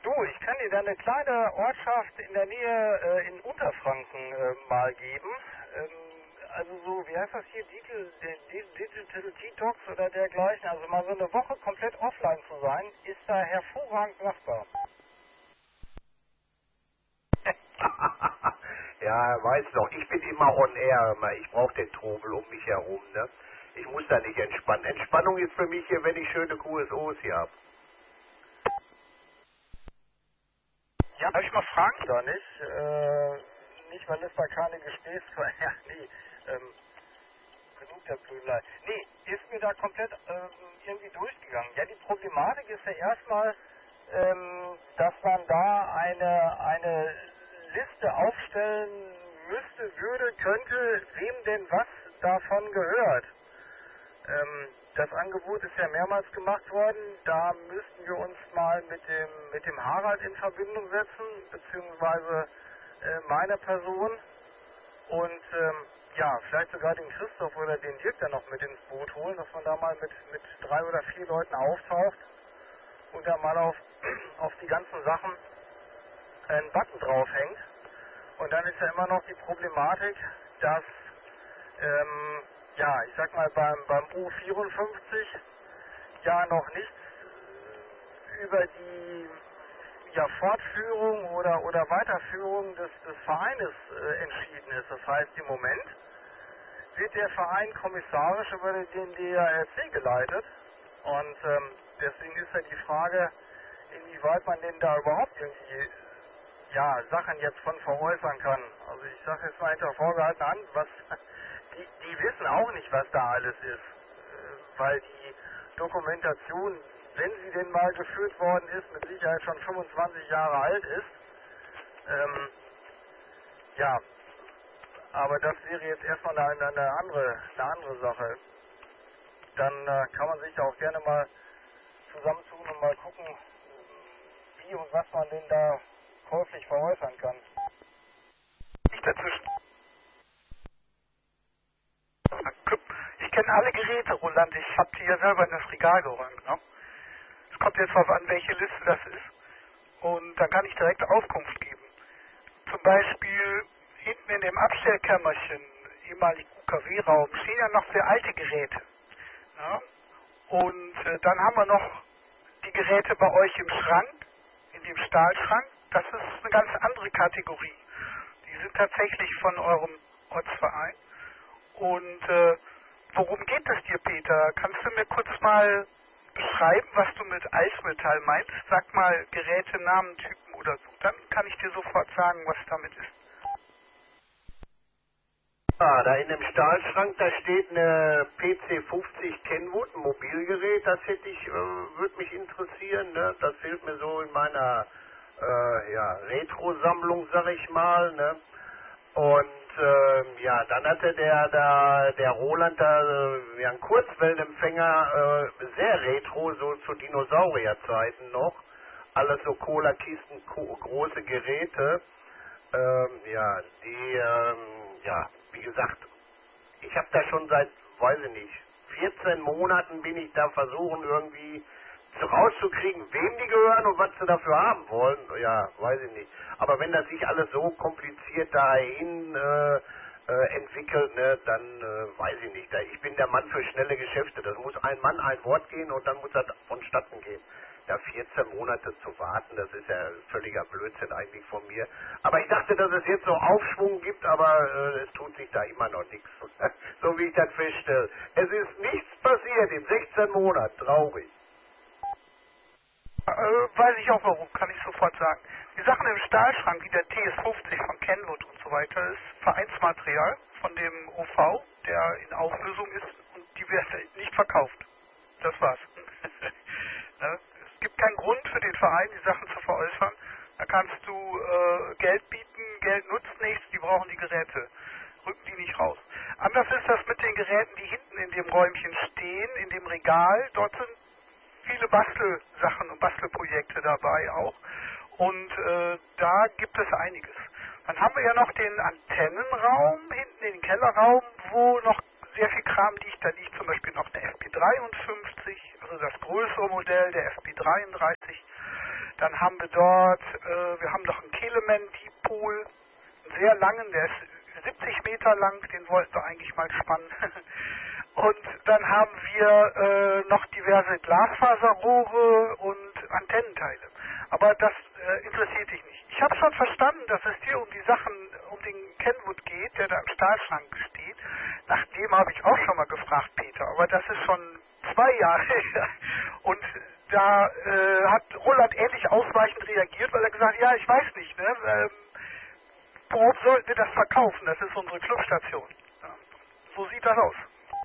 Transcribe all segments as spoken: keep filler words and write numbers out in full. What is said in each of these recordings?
Du, ich kann dir da eine kleine Ortschaft in der Nähe äh, in Unterfranken äh, mal geben. Ähm, also so, wie heißt das hier, Digital, Digital Detox oder dergleichen. Also mal so eine Woche komplett offline zu sein, ist da hervorragend machbar. Ja, weißt doch, ich bin immer on air, immer. Ich brauche den Trubel um mich herum, ne? Ich muss da nicht entspannen. Entspannung ist für mich hier, wenn ich schöne Q S Os hier habe. Ja, darf ich mal fragen? Da nicht, äh, nicht, weil es da keine Gesprächsver... Ja, nee, ähm, genug der Blödelei. Nee, ist mir da komplett ähm, irgendwie durchgegangen. Ja, die Problematik ist ja erstmal, ähm, dass man da eine, eine Liste aufstellen müsste, würde, könnte, wem denn was davon gehört. Ähm, das Angebot ist ja mehrmals gemacht worden. Da müssten wir uns mal mit dem mit dem Harald in Verbindung setzen, beziehungsweise äh, meine Person und ähm, ja, vielleicht sogar den Christoph oder den Dirk dann noch mit ins Boot holen, dass man da mal mit mit drei oder vier Leuten auftaucht und da mal auf auf die ganzen Sachen einen Button draufhängt. Und dann ist ja immer noch die Problematik, dass ähm, ja, ich sag mal, beim, beim U vierundfünfzig ja noch nichts über die ja, Fortführung oder, oder Weiterführung des, des Vereines äh, entschieden ist. Das heißt, im Moment wird der Verein kommissarisch über den D A R C geleitet und ähm, deswegen ist ja die Frage, inwieweit man denn da überhaupt irgendwie ja, Sachen jetzt von veräußern kann. Also ich sage jetzt mal hinter vorgehaltener Hand, was die, die wissen auch nicht, was da alles ist, äh, weil die Dokumentation, wenn sie denn mal geführt worden ist, mit Sicherheit schon fünfundzwanzig Jahre alt ist. Ähm, ja, aber das wäre jetzt erstmal eine, eine, andere, eine andere Sache. Dann äh, kann man sich ja auch gerne mal zusammentun und mal gucken, wie und was man denn da käuflich veräußern kann. Nicht dazwischen. Ich kenne alle Geräte, Roland. Ich habe die ja selber in das Regal geräumt. Ne? Es kommt jetzt darauf an, welche Liste das ist. Und dann kann ich direkt Auskunft geben. Zum Beispiel hinten in dem Abstellkämmerchen, ehemaligen U K W-Raum, stehen ja noch sehr alte Geräte. Ja? Und äh, dann haben wir noch die Geräte bei euch im Schrank, in dem Stahlschrank. Das ist eine ganz andere Kategorie. Die sind tatsächlich von eurem Ortsverein. Und äh, worum geht es dir, Peter? Kannst du mir kurz mal beschreiben, was du mit Altmetall meinst? Sag mal Geräte, Namen, Typen oder so. Dann kann ich dir sofort sagen, was damit ist. Ah, da in dem Stahlschrank, da steht eine P C fünfzig Kenwood, ein Mobilgerät, das hätte ich, äh, würde mich interessieren, ne? Das fehlt mir so in meiner äh, ja, Retro-Sammlung, sag ich mal, ne? Und ähm, ja, dann hatte der da der Roland da äh, ja, einen Kurzwellenempfänger, äh, sehr retro, so zu Dinosaurierzeiten noch. Alles so Cola-Kisten, große Geräte. Ähm, ja, die, ähm, ja, wie gesagt, ich habe da schon seit, weiß ich nicht, vierzehn Monaten bin ich da versuchen irgendwie zu rauszukriegen, wem die gehören und was sie dafür haben wollen. Ja, weiß ich nicht. Aber wenn das sich alles so kompliziert dahin äh, äh, entwickelt, ne, dann äh, weiß ich nicht. Da, ich bin der Mann für schnelle Geschäfte. Das muss ein Mann ein Wort gehen und dann muss das vonstatten gehen. Da vierzehn Monate zu warten, das ist ja völliger Blödsinn eigentlich von mir. Aber ich dachte, dass es jetzt so Aufschwung gibt, aber äh, es tut sich da immer noch nichts. So wie ich das feststelle. Es ist nichts passiert in sechzehn Monaten, traurig. Äh, weiß ich auch warum, kann ich sofort sagen. Die Sachen im Stahlschrank, wie der T S fünfzig von Kenwood und so weiter, ist Vereinsmaterial von dem O V, der in Auflösung ist und die wird nicht verkauft. Das war's. Ne? Es gibt keinen Grund für den Verein, die Sachen zu veräußern. Da kannst du äh, Geld bieten, Geld nutzt nichts, die brauchen die Geräte. Rücken die nicht raus. Anders ist das mit den Geräten, die hinten in dem Räumchen stehen, in dem Regal. Dort sind viele Bastelsachen und Bastelprojekte dabei auch. Und äh, da gibt es einiges. Dann haben wir ja noch den Antennenraum, hinten in den Kellerraum, wo noch sehr viel Kram liegt. Da liegt zum Beispiel noch eine F P dreiundfünfzig, also das größere Modell der F P dreiunddreißig. Dann haben wir dort, äh, wir haben noch einen Keleman Deep Pool, einen sehr langen, der ist siebzig Meter lang, den wollten wir eigentlich mal spannen. Und dann haben wir äh, noch diverse Glasfaserrohre und Antennenteile. Aber das äh, interessiert dich nicht. Ich habe schon verstanden, dass es dir um die Sachen, um den Kenwood geht, der da im Stahlschrank steht. Nach dem habe ich auch schon mal gefragt, Peter. Aber das ist schon zwei Jahre her. Und da äh, hat Roland ähnlich ausweichend reagiert, weil er gesagt hat, ja, ich weiß nicht, ne? Ähm, worum sollten wir das verkaufen? Das ist unsere Clubstation. Ja, so sieht das aus.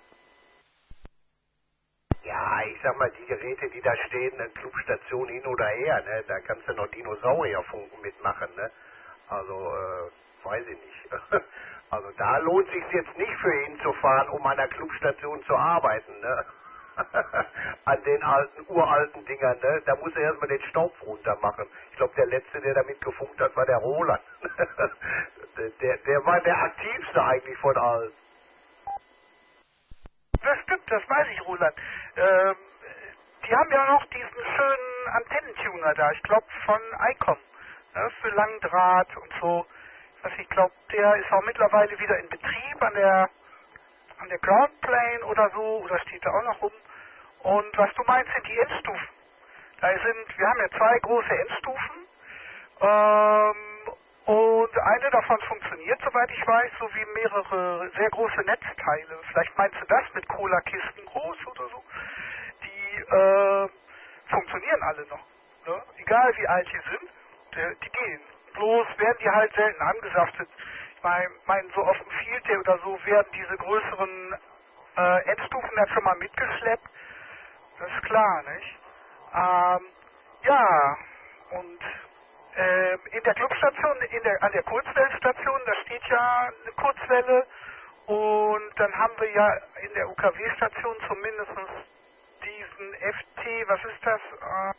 Ja, ich sag mal, die Geräte, die da stehen, eine Clubstation hin oder her, ne, da kannst du noch Dinosaurierfunken mitmachen, ne? Also, äh, weiß ich nicht. Also da lohnt sich jetzt nicht für ihn zu fahren, um an der Clubstation zu arbeiten, ne? An den alten, uralten Dingern, ne? Da muss er erstmal den Staub runter machen. Ich glaube, der Letzte, der damit gefunkt hat, war der Roland. der, der war der aktivste eigentlich von allen. Das stimmt, das weiß ich, Roland. Ähm, die haben ja noch diesen schönen Antennentuner da, ich glaube von ICOM, ne, für Langdraht und so. Was ich glaube, der ist auch mittlerweile wieder in Betrieb an der an der Ground Plane oder so, oder steht da auch noch rum. Und was du meinst, sind die Endstufen. Da sind, wir haben ja zwei große Endstufen, ähm, und eine davon funktioniert, soweit ich weiß, sowie mehrere sehr große Netzteile. Vielleicht meinst du das mit Cola-Kisten groß oder so. Die äh, funktionieren alle noch. Ne? Egal wie alt die sind, die, die gehen. Bloß werden die halt selten angesaftet. Ich meine, mein, so auf dem Field Day oder so werden diese größeren äh, Endstufen dann schon mal mitgeschleppt. Das ist klar, nicht? Ähm, ja, und äh, in der Clubstation, in der, an der Kurzwellenstation, da steht ja eine Kurzwelle, und dann haben wir ja in der U K W-Station zumindest diesen F T, was ist das? Äh,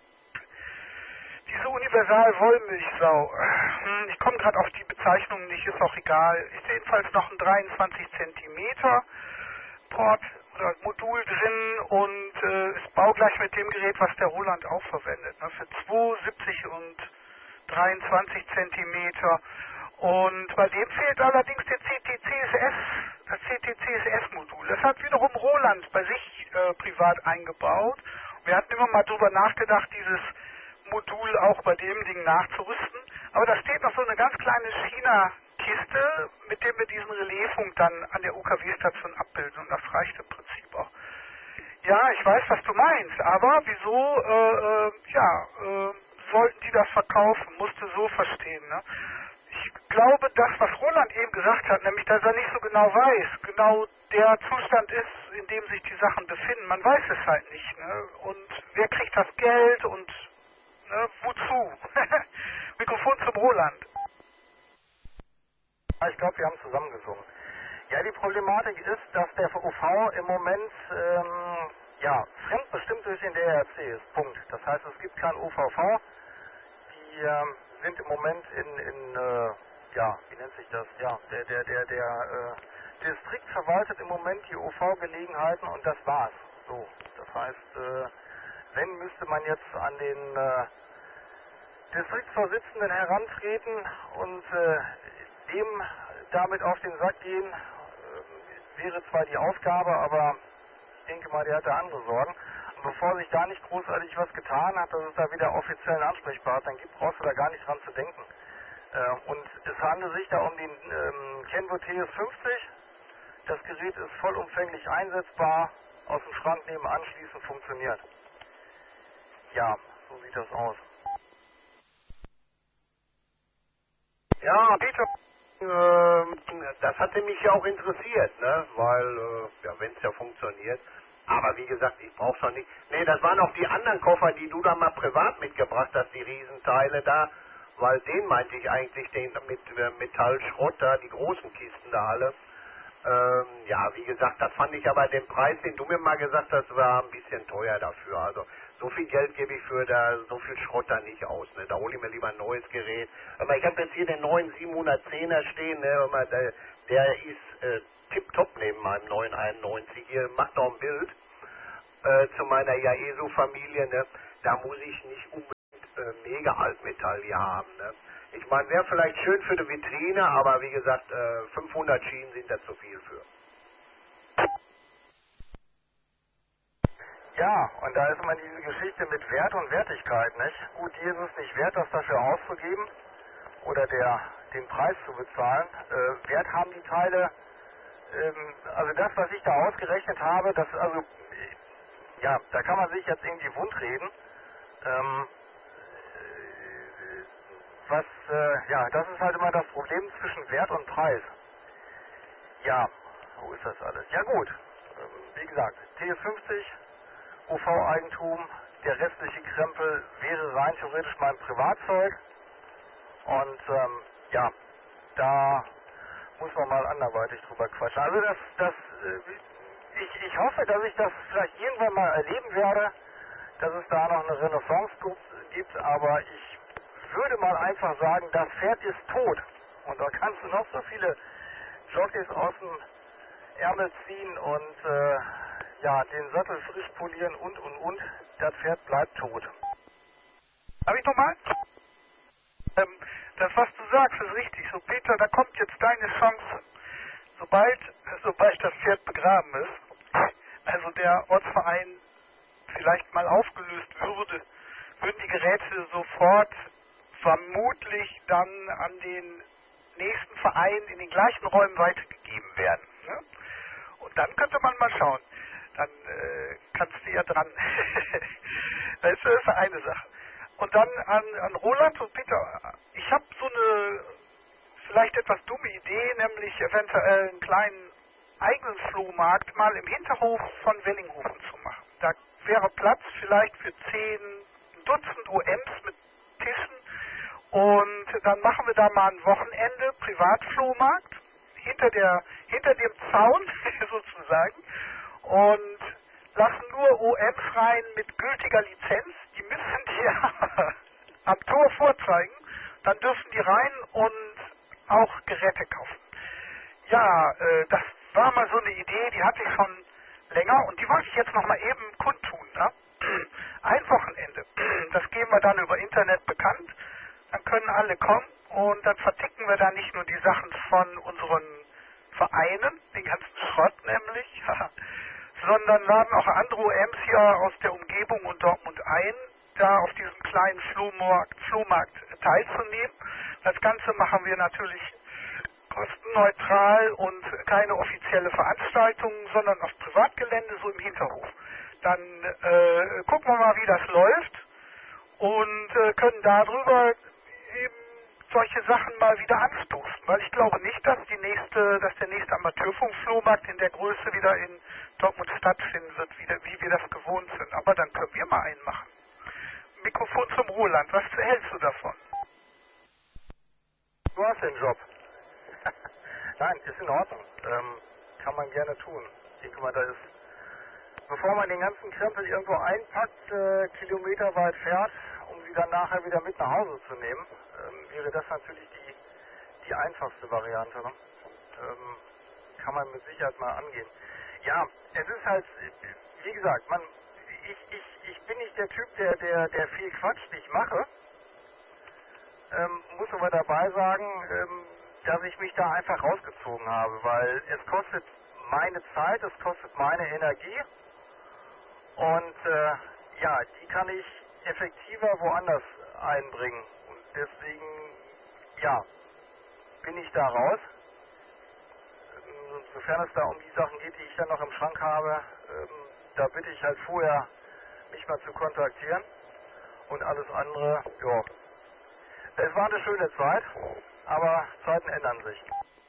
diese Universal-Wollmilchsau. Hm, ich komme gerade auf die Bezeichnung nicht, ist auch egal. Ist jedenfalls noch ein dreiundzwanzig Zentimeter Port oder Modul drin und äh, ist baugleich mit dem Gerät, was der Roland auch verwendet. Ne? Für zwei, siebzig und dreiundzwanzig Zentimeter. Und bei dem fehlt allerdings der C T C S S, das C T C S S-Modul. Das hat wiederum Roland bei sich äh, privat eingebaut. Wir hatten immer mal drüber nachgedacht, dieses Modul auch bei dem Ding nachzurüsten. Aber da steht noch so eine ganz kleine China-Kiste, mit dem wir diesen Relaisfunk dann an der U K W-Station abbilden. Und das reicht im Prinzip auch. Ja, ich weiß, was du meinst. Aber wieso, äh, äh, ja, äh, sollten die das verkaufen? Musst du so verstehen, ne? Ich glaube, das, was Roland eben gesagt hat, nämlich, dass er nicht so genau weiß, genau der Zustand ist, in dem sich die Sachen befinden. Man weiß es halt nicht, ne? Und wer kriegt das Geld und ne, wozu? Mikrofon zum Roland. Ich glaube, wir haben zusammengesungen. Ja, die Problematik ist, dass der U V im Moment ähm, ja, fremdbestimmt durch den D R C ist. Punkt. Das heißt, es gibt kein U V V. Die ähm, sind im Moment in, in äh, ja, wie nennt sich das? Ja, der, der, der, der äh, Distrikt verwaltet im Moment die U V-Gelegenheiten und das war's. So, das heißt, äh, wenn müsste man jetzt an den äh, Distriktsvorsitzenden herantreten und äh, dem damit auf den Sack gehen, äh, wäre zwar die Aufgabe, aber ich denke mal, der hat da andere Sorgen. Und bevor sich da nicht großartig was getan hat, dass es da wieder offiziellen Ansprechpartner gibt, brauchst du da gar nicht dran zu denken. Äh, und es handelt sich da um den ähm, Kenwood T S fünfzig. Das Gerät ist vollumfänglich einsetzbar, aus dem Schrank nehmen, anschließend funktioniert. Ja, so sieht das aus. Ja, Peter, äh, das hatte mich ja auch interessiert, ne? Weil, äh, ja, wenn es ja funktioniert. Aber wie gesagt, ich brauch's noch nicht. Nee, das waren auch die anderen Koffer, die du da mal privat mitgebracht hast, die Riesenteile da. Weil den meinte ich eigentlich, den mit äh, Metallschrott da, die großen Kisten da alle. Ähm, ja, wie gesagt, das fand ich aber den Preis, den du mir mal gesagt hast, war ein bisschen teuer dafür. Also so viel Geld gebe ich für da so viel Schrott da nicht aus. Ne? Da hole ich mir lieber ein neues Gerät. Aber ich habe jetzt hier den neuen siebenhundertzehner stehen. Ne? Mal, der, der ist äh, tipptopp neben meinem neuen einundneunzig. Hier macht noch ein Bild äh, zu meiner Yaesu-Familie. Ne? Da muss ich nicht unbedingt äh, äh, mega Altmetall die haben. Ne? Ich meine, wäre vielleicht schön für die Vitrine, aber wie gesagt, äh, fünfhundert Schienen sind da zu viel für. Ja, und da ist immer diese Geschichte mit Wert und Wertigkeit, nicht? Gut, die ist es nicht wert, das dafür auszugeben oder der, den Preis zu bezahlen. Äh, Wert haben die Teile, ähm, also das, was ich da ausgerechnet habe, das, also, äh, ja, da kann man sich jetzt irgendwie wundreden. Ähm, äh, was, äh, ja, das ist halt immer das Problem zwischen Wert und Preis. Ja, wo ist das alles? Ja gut, ähm, wie gesagt, T S fünfzig, U V-Eigentum, der restliche Krempel wäre rein theoretisch mein Privatzeug und ähm, ja, da muss man mal anderweitig drüber quatschen. Also das, das, äh, ich, ich hoffe, dass ich das vielleicht irgendwann mal erleben werde, dass es da noch eine Renaissance gibt, aber ich würde mal einfach sagen, das Pferd ist tot und da kannst du noch so viele Jockeys aus dem Ärmel ziehen und äh, ja, den Sattel frisch polieren und und und, das Pferd bleibt tot. Darf ich nochmal? Ähm, das, was du sagst, ist richtig. So, Peter, da kommt jetzt deine Chance. Sobald, sobald das Pferd begraben ist, also der Ortsverein vielleicht mal aufgelöst würde, würden die Geräte sofort vermutlich dann an den nächsten Verein in den gleichen Räumen weitergegeben werden. Ne? Und dann könnte man mal schauen. Dann äh, kannst du ja dran. Das ist eine Sache. Und dann an, an Roland und Peter. Ich habe so eine vielleicht etwas dumme Idee, nämlich eventuell einen kleinen eigenen Flohmarkt mal im Hinterhof von Wellinghofen zu machen. Da wäre Platz vielleicht für zehn, ein Dutzend O Ms mit Tischen. Und dann machen wir da mal ein Wochenende Privatflohmarkt hinter der hinter dem Zaun sozusagen und lassen nur O Ms rein mit gültiger Lizenz. Die müssen die am Tor vorzeigen. Dann dürfen die rein und auch Geräte kaufen. Ja, äh, das war mal so eine Idee, die hatte ich schon länger und die wollte ich jetzt noch mal eben kundtun. Ne? Ein Wochenende. Das geben wir dann über Internet bekannt. Dann können alle kommen und dann verticken wir da nicht nur die Sachen von unseren Vereinen, den ganzen Schrott nämlich, sondern laden auch andere O Ms hier aus der Umgebung und Dortmund ein, da auf diesem kleinen Flohmarkt, Flohmarkt teilzunehmen. Das Ganze machen wir natürlich kostenneutral und keine offizielle Veranstaltung, sondern auf Privatgelände, so im Hinterhof. Dann äh, gucken wir mal, wie das läuft und äh, können darüber eben solche Sachen mal wieder anstoßen, weil ich glaube nicht, dass die nächste, dass der nächste Amateurfunk-Flohmarkt in der Größe wieder in Dortmund stattfinden wird, wie, wie wir das gewohnt sind. Aber dann können wir mal einen machen. Mikrofon zum Roland, was hältst du davon? Du hast den Job. Nein, ist in Ordnung. Ähm, kann man gerne tun. Ich denke mal, da ist, bevor man den ganzen Krempel irgendwo einpackt, äh, kilometerweit fährt, um sie dann nachher wieder mit nach Hause zu nehmen, ähm, wäre das natürlich die, die einfachste Variante. Ne? Ähm, kann man mit Sicherheit mal angehen. Ja, es ist halt, wie gesagt, man, ich, ich, ich bin nicht der Typ, der, der, der viel quatscht, ich mache. Ähm, muss aber dabei sagen, ähm, dass ich mich da einfach rausgezogen habe, weil es kostet meine Zeit, es kostet meine Energie und äh, ja, die kann ich effektiver woanders einbringen und deswegen, ja, bin ich da raus. Ähm, sofern es da um die Sachen geht, die ich dann noch im Schrank habe, ähm, da bitte ich halt vorher, mich mal zu kontaktieren und alles andere, ja. Es war eine schöne Zeit, aber Zeiten ändern sich.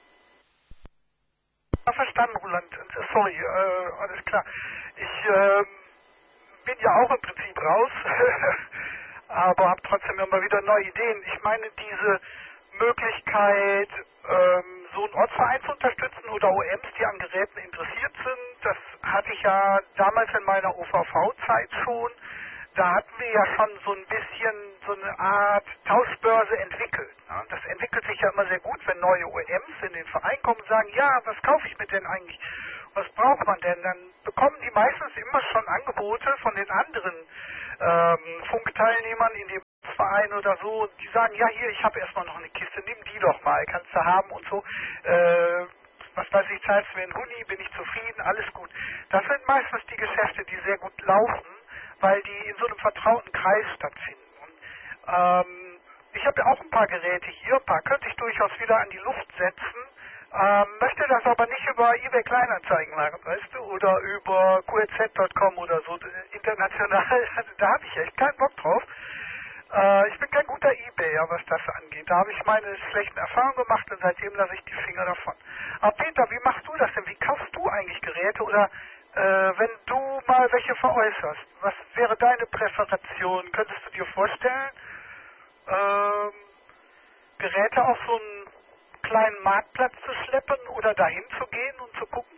Ja, verstanden, Roland. Sorry, äh, alles klar. Ich äh, bin ja auch im Prinzip raus, aber habe trotzdem immer wieder neue Ideen. Ich meine, diese Möglichkeit, ähm, so einen Ortsverein zu unterstützen oder O Ms, die an Geräten interessiert sind, das hatte ich ja damals in meiner O V V-Zeit schon. Da hatten wir ja schon so ein bisschen so eine Art Tauschbörse entwickelt. Ne? Das entwickelt sich ja immer sehr gut, wenn neue O Ms in den Verein kommen und sagen, ja, was kaufe ich mir denn eigentlich? Was braucht man denn? Dann bekommen die meistens immer schon Angebote von den anderen ähm, Funkteilnehmern in dem Verein. ein oder so und die sagen, ja hier, ich habe erstmal noch eine Kiste, nimm die doch mal, kannst du haben und so. Äh, was weiß ich, zahlst du mir einen Huni, bin ich zufrieden, alles gut. Das sind meistens die Geschäfte, die sehr gut laufen, weil die in so einem vertrauten Kreis stattfinden. Und, ähm, ich habe ja auch ein paar Geräte hier, ein paar könnte ich durchaus wieder an die Luft setzen, ähm, möchte das aber nicht über eBay Kleinanzeigen machen, weißt du, oder über Q R Z Punkt com oder so, international, also da habe ich echt keinen Bock drauf. Äh, ich bin kein guter eBayer, was das angeht. Da habe ich meine schlechten Erfahrungen gemacht und seitdem lasse ich die Finger davon. Aber Peter, wie machst du das denn? Wie kaufst du eigentlich Geräte? Oder äh, wenn du mal welche veräußerst, was wäre deine Präferation? Könntest du dir vorstellen, ähm, Geräte auf so einen kleinen Marktplatz zu schleppen oder dahin zu gehen und zu gucken?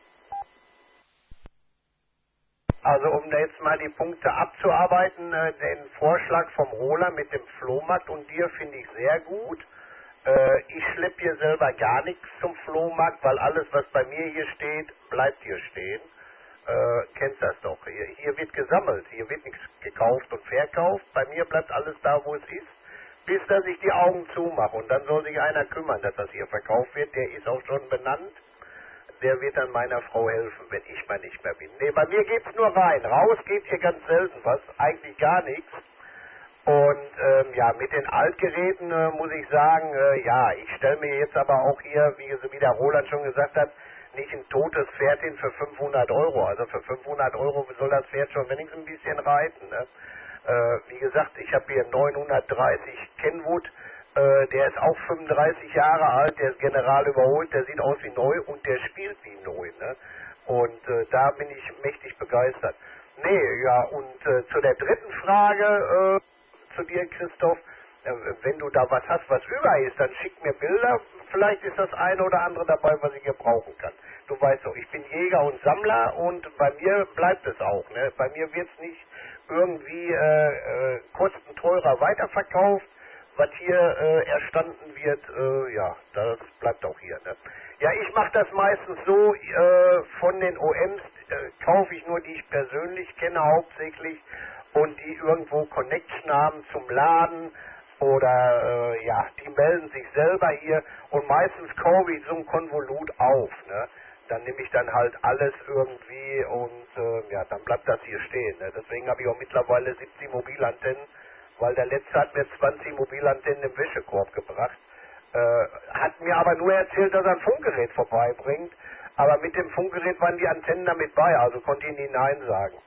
Also um da jetzt mal die Punkte abzuarbeiten, äh, den Vorschlag vom Roland mit dem Flohmarkt und dir finde ich sehr gut. Äh, ich schleppe hier selber gar nichts zum Flohmarkt, weil alles, was bei mir hier steht, bleibt hier stehen. Äh, kennst das doch. Hier, hier wird gesammelt, hier wird nichts gekauft und verkauft. Bei mir bleibt alles da, wo es ist, bis dass ich die Augen zumache. Und dann soll sich einer kümmern, dass das hier verkauft wird. Der ist auch schon benannt. Der wird dann meiner Frau helfen, wenn ich mal nicht mehr bin. Nee, bei mir geht's nur rein. Raus geht hier ganz selten was, eigentlich gar nichts. Und ähm, ja, mit den Altgeräten äh, muss ich sagen, äh, ja, ich stelle mir jetzt aber auch hier, wie, wie der Roland schon gesagt hat, nicht ein totes Pferd hin für fünfhundert Euro. Also für fünfhundert Euro soll das Pferd schon wenigstens ein bisschen reiten. Ne? Äh, wie gesagt, ich habe hier neunhundertdreißig Kenwood. Äh, der ist auch fünfunddreißig Jahre alt, der ist general überholt, der sieht aus wie neu und der spielt wie neu. Ne? Und äh, da bin ich mächtig begeistert. Nee, ja, und äh, zu der dritten Frage, äh, zu dir, Christoph, äh, wenn du da was hast, was über ist, dann schick mir Bilder. Vielleicht ist das eine oder andere dabei, was ich hier brauchen kann. Du weißt doch, ich bin Jäger und Sammler und bei mir bleibt es auch. Ne? Bei mir wird es nicht irgendwie äh, äh, kostenteurer weiterverkauft. Was hier äh, erstanden wird, äh, ja, das bleibt auch hier. Ne? Ja, ich mache das meistens so, äh, von den O Ms äh, kaufe ich nur, die ich persönlich kenne hauptsächlich und die irgendwo Connection haben zum Laden oder äh, ja, die melden sich selber hier und meistens kaufe ich so ein Konvolut auf. Ne? Dann nehme ich dann halt alles irgendwie und äh, ja, dann bleibt das hier stehen. Ne? Deswegen habe ich auch mittlerweile siebzig Mobilantennen, weil der letzte hat mir zwanzig Mobilantennen im Wäschekorb gebracht. Äh, hat mir aber nur erzählt, dass er ein Funkgerät vorbeibringt. Aber mit dem Funkgerät waren die Antennen damit bei, also konnte ich nie Nein sagen.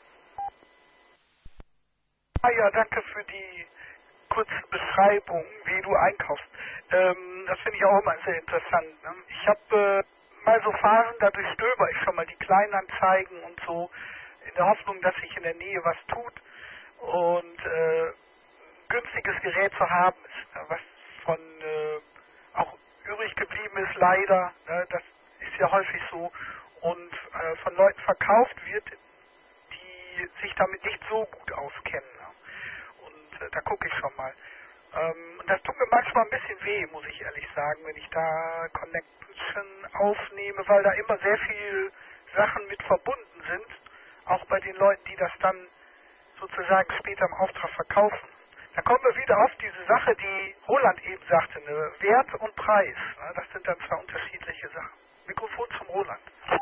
Ah ja, danke für die kurze Beschreibung, wie du einkaufst. Ähm, das finde ich auch immer sehr interessant. Ne? Ich habe äh, mal so Phasen, da durchstöber ich schon mal die Kleinanzeigen und so, in der Hoffnung, dass sich in der Nähe was tut. Und äh, günstiges Gerät zu haben ist, was von äh, auch übrig geblieben ist, leider, ne, das ist ja häufig so, und äh, von Leuten verkauft wird, die sich damit nicht so gut auskennen. Ne? Und äh, da gucke ich schon mal. Ähm, und das tut mir manchmal ein bisschen weh, muss ich ehrlich sagen, wenn ich da Connection aufnehme, weil da immer sehr viel Sachen mit verbunden sind, auch bei den Leuten, die das dann sozusagen später im Auftrag verkaufen. Da kommen wir wieder auf diese Sache, die Roland eben sagte, ne? Wert und Preis. Ne? Das sind dann zwei unterschiedliche Sachen. Mikrofon zum Roland.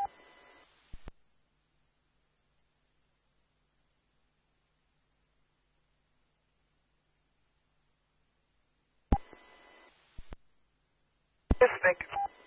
Ist weg.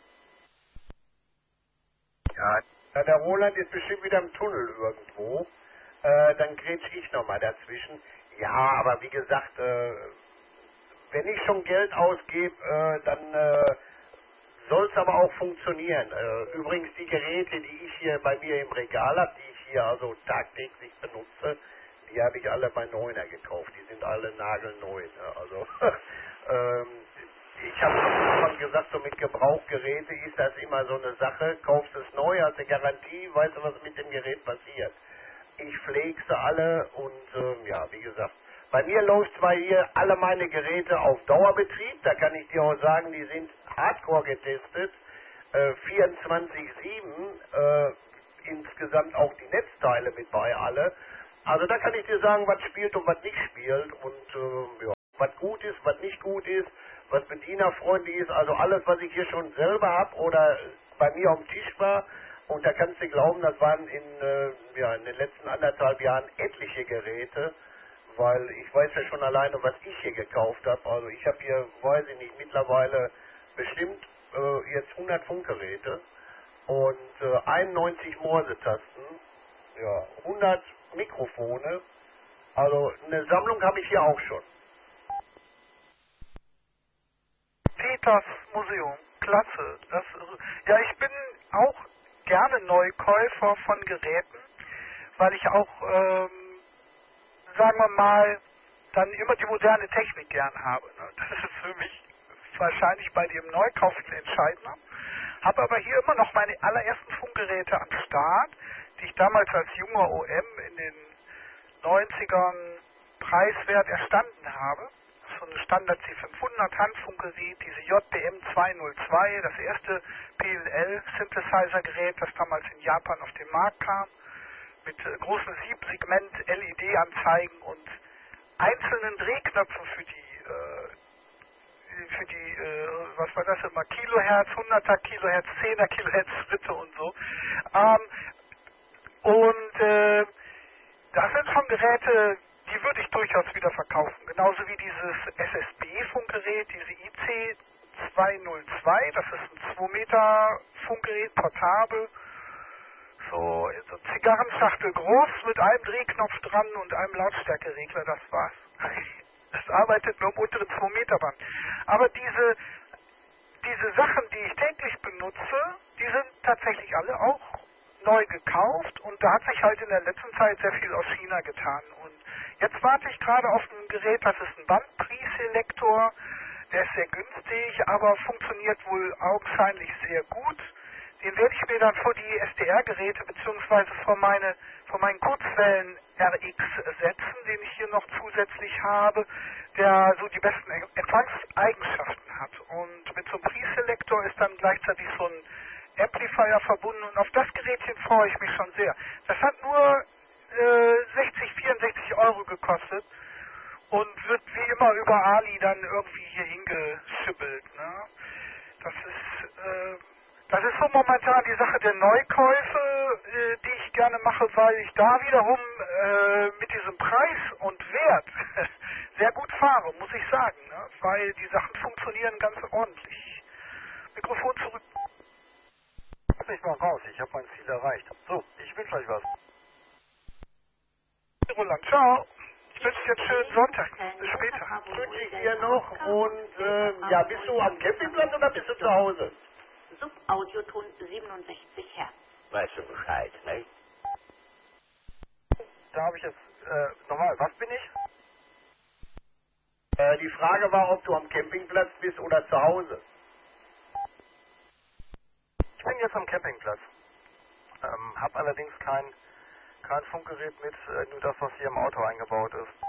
Ja, der Roland ist bestimmt wieder im Tunnel irgendwo. Äh, dann grätsch ich nochmal dazwischen. Ja, aber wie gesagt, äh, wenn ich schon Geld ausgebe, äh, dann äh, soll es aber auch funktionieren. Äh, übrigens die Geräte, die ich hier bei mir im Regal habe, die ich hier also tagtäglich benutze, die habe ich alle bei Neuner gekauft. Die sind alle nagelneu. Ne? Also ähm, ich habe schon gesagt, so mit Gebrauchgeräte ist das immer so eine Sache. Kaufst es neu, hast eine Garantie, weißt du, was mit dem Gerät passiert. Ich pflege sie alle und ähm, ja, wie gesagt, bei mir läuft zwar hier alle meine Geräte auf Dauerbetrieb, da kann ich dir auch sagen, die sind hardcore getestet, äh, vierundzwanzig sieben, äh, insgesamt auch die Netzteile mit bei alle. Also da kann ich dir sagen, was spielt und was nicht spielt und äh, ja, was gut ist, was nicht gut ist, was bedienerfreundlich ist, also alles, was ich hier schon selber habe oder bei mir auf dem Tisch war. Und da kannst du glauben, das waren in, äh, ja, in den letzten anderthalb Jahren etliche Geräte, weil ich weiß ja schon alleine, was ich hier gekauft habe. Also ich habe hier, weiß ich nicht, mittlerweile bestimmt äh, jetzt hundert Funkgeräte und äh, einundneunzig Morsetasten, ja, hundert Mikrofone. Also eine Sammlung habe ich hier auch schon. Peters Museum, klasse. Das, ja, ich bin auch gerne Neukäufer von Geräten, weil ich auch, ähm, sagen wir mal, dann immer die moderne Technik gern habe. Ne? Das ist für mich wahrscheinlich bei dem Neukauf entscheidender. Habe aber hier immer noch meine allerersten Funkgeräte am Start, die ich damals als junger O M in den neunzigern preiswert erstanden habe. So eine Standard C fünfhundert Handfunkgerät, diese J D M zweihundertzwei, das erste P L L-Synthesizer-Gerät, das damals in Japan auf den Markt kam, mit äh, großen Siebsegment-L E D-Anzeigen und einzelnen Drehknöpfen für die, äh, für die, äh, was war das immer, Kilohertz, hunderter Kilohertz, zehner Kilohertz Schritte und so. Ähm, und äh, das sind schon Geräte, die würde ich durchaus wieder verkaufen. Genauso wie dieses S S B-Funkgerät, diese I C zweihundertzwei, das ist ein zwei Meter Funkgerät, portabel. So, so Zigarrenschachtel groß mit einem Drehknopf dran und einem Lautstärkeregler, das war's. Das arbeitet nur im unteren zwei Meter Band. Aber diese, diese Sachen, die ich täglich benutze, die sind tatsächlich alle auch neu gekauft und da hat sich halt in der letzten Zeit sehr viel aus China getan. Und jetzt warte ich gerade auf ein Gerät, das ist ein Bandpreselektor, der ist sehr günstig, aber funktioniert wohl augenscheinlich sehr gut. Den werde ich mir dann vor die S D R-Geräte bzw. vor meine vor meinen Kurzwellen R X setzen, den ich hier noch zusätzlich habe, der so die besten Empfangseigenschaften hat. Und mit so einem Preselektor ist dann gleichzeitig so ein Amplifier verbunden und auf das Gerätchen freue ich mich schon sehr. Das hat nur äh, sechzig, vierundsechzig Euro gekostet und wird wie immer über Ali dann irgendwie hier hingeschippelt. Ne? Das ist äh, das ist so momentan die Sache der Neukäufe, äh, die ich gerne mache, weil ich da wiederum äh, mit diesem Preis und Wert sehr gut fahre, muss ich sagen, ne? Weil die Sachen funktionieren ganz ordentlich. Mikrofon zurück. Lass mich mal raus, ich habe mein Ziel erreicht. So, ich wünsche euch was. Roland, ciao. Ich wünsche dir einen schönen Sonntag. Bis später. Wünsche ich dir noch und äh, ja, bist du am Campingplatz oder bist du zu Hause? Subaudioton siebenundsechzig Hertz. Weißt du Bescheid, ne? Da habe ich jetzt, äh, nochmal, was bin ich? Äh, die Frage war, ob du am Campingplatz bist oder zu Hause. Ich bin jetzt am Campingplatz. Ähm, hab allerdings kein, kein Funkgerät mit, äh, nur das, was hier im Auto eingebaut ist.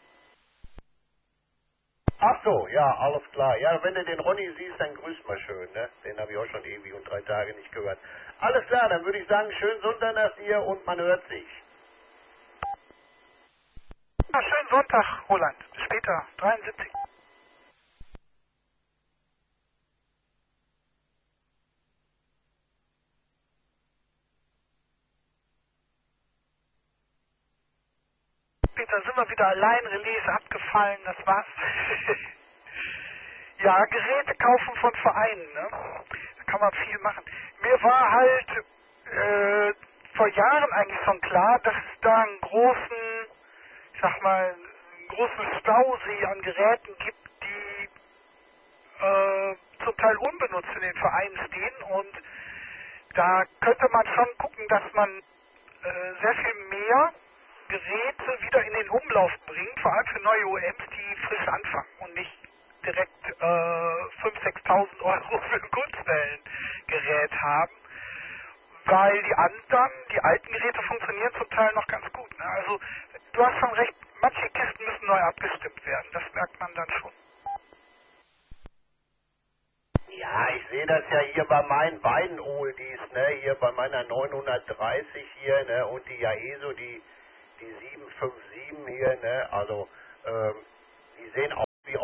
Ach so, ja, alles klar. Ja, wenn du den Ronny siehst, dann grüß mal schön, ne? Den habe ich auch schon ewig und drei Tage nicht gehört. Alles klar, dann würde ich sagen, schönen Sonntag nach dir und man hört sich. Ja, schönen Sonntag, Roland. Bis später. dreiundsiebzig. Peter, sind wir wieder allein, Relais abgefallen, das war's. Ja, Geräte kaufen von Vereinen, ne? Da kann man viel machen. Mir war halt äh, vor Jahren eigentlich schon klar, dass es da einen großen, ich sag mal, einen großen Stausee an Geräten gibt, die äh, zum Teil unbenutzt in den Vereinen stehen und da könnte man schon gucken, dass man äh, sehr viel mehr Geräte wieder in den Umlauf bringt, vor allem für neue O Ms, die frisch anfangen und nicht direkt äh, fünftausend, sechstausend Euro für ein Kurzwellengerät haben, weil die anderen, die alten Geräte funktionieren zum Teil noch ganz gut. Ne? Also du hast schon recht, manche Kisten müssen neu abgestimmt werden, das merkt man dann schon. Ja, ich sehe das ja hier bei meinen beiden Oldies, ne? Hier bei meiner neunhundertdreißig hier, ne? Und die Yaeso, die, die sieben fünf sieben hier, ne? Also, ähm, die sehen auch wie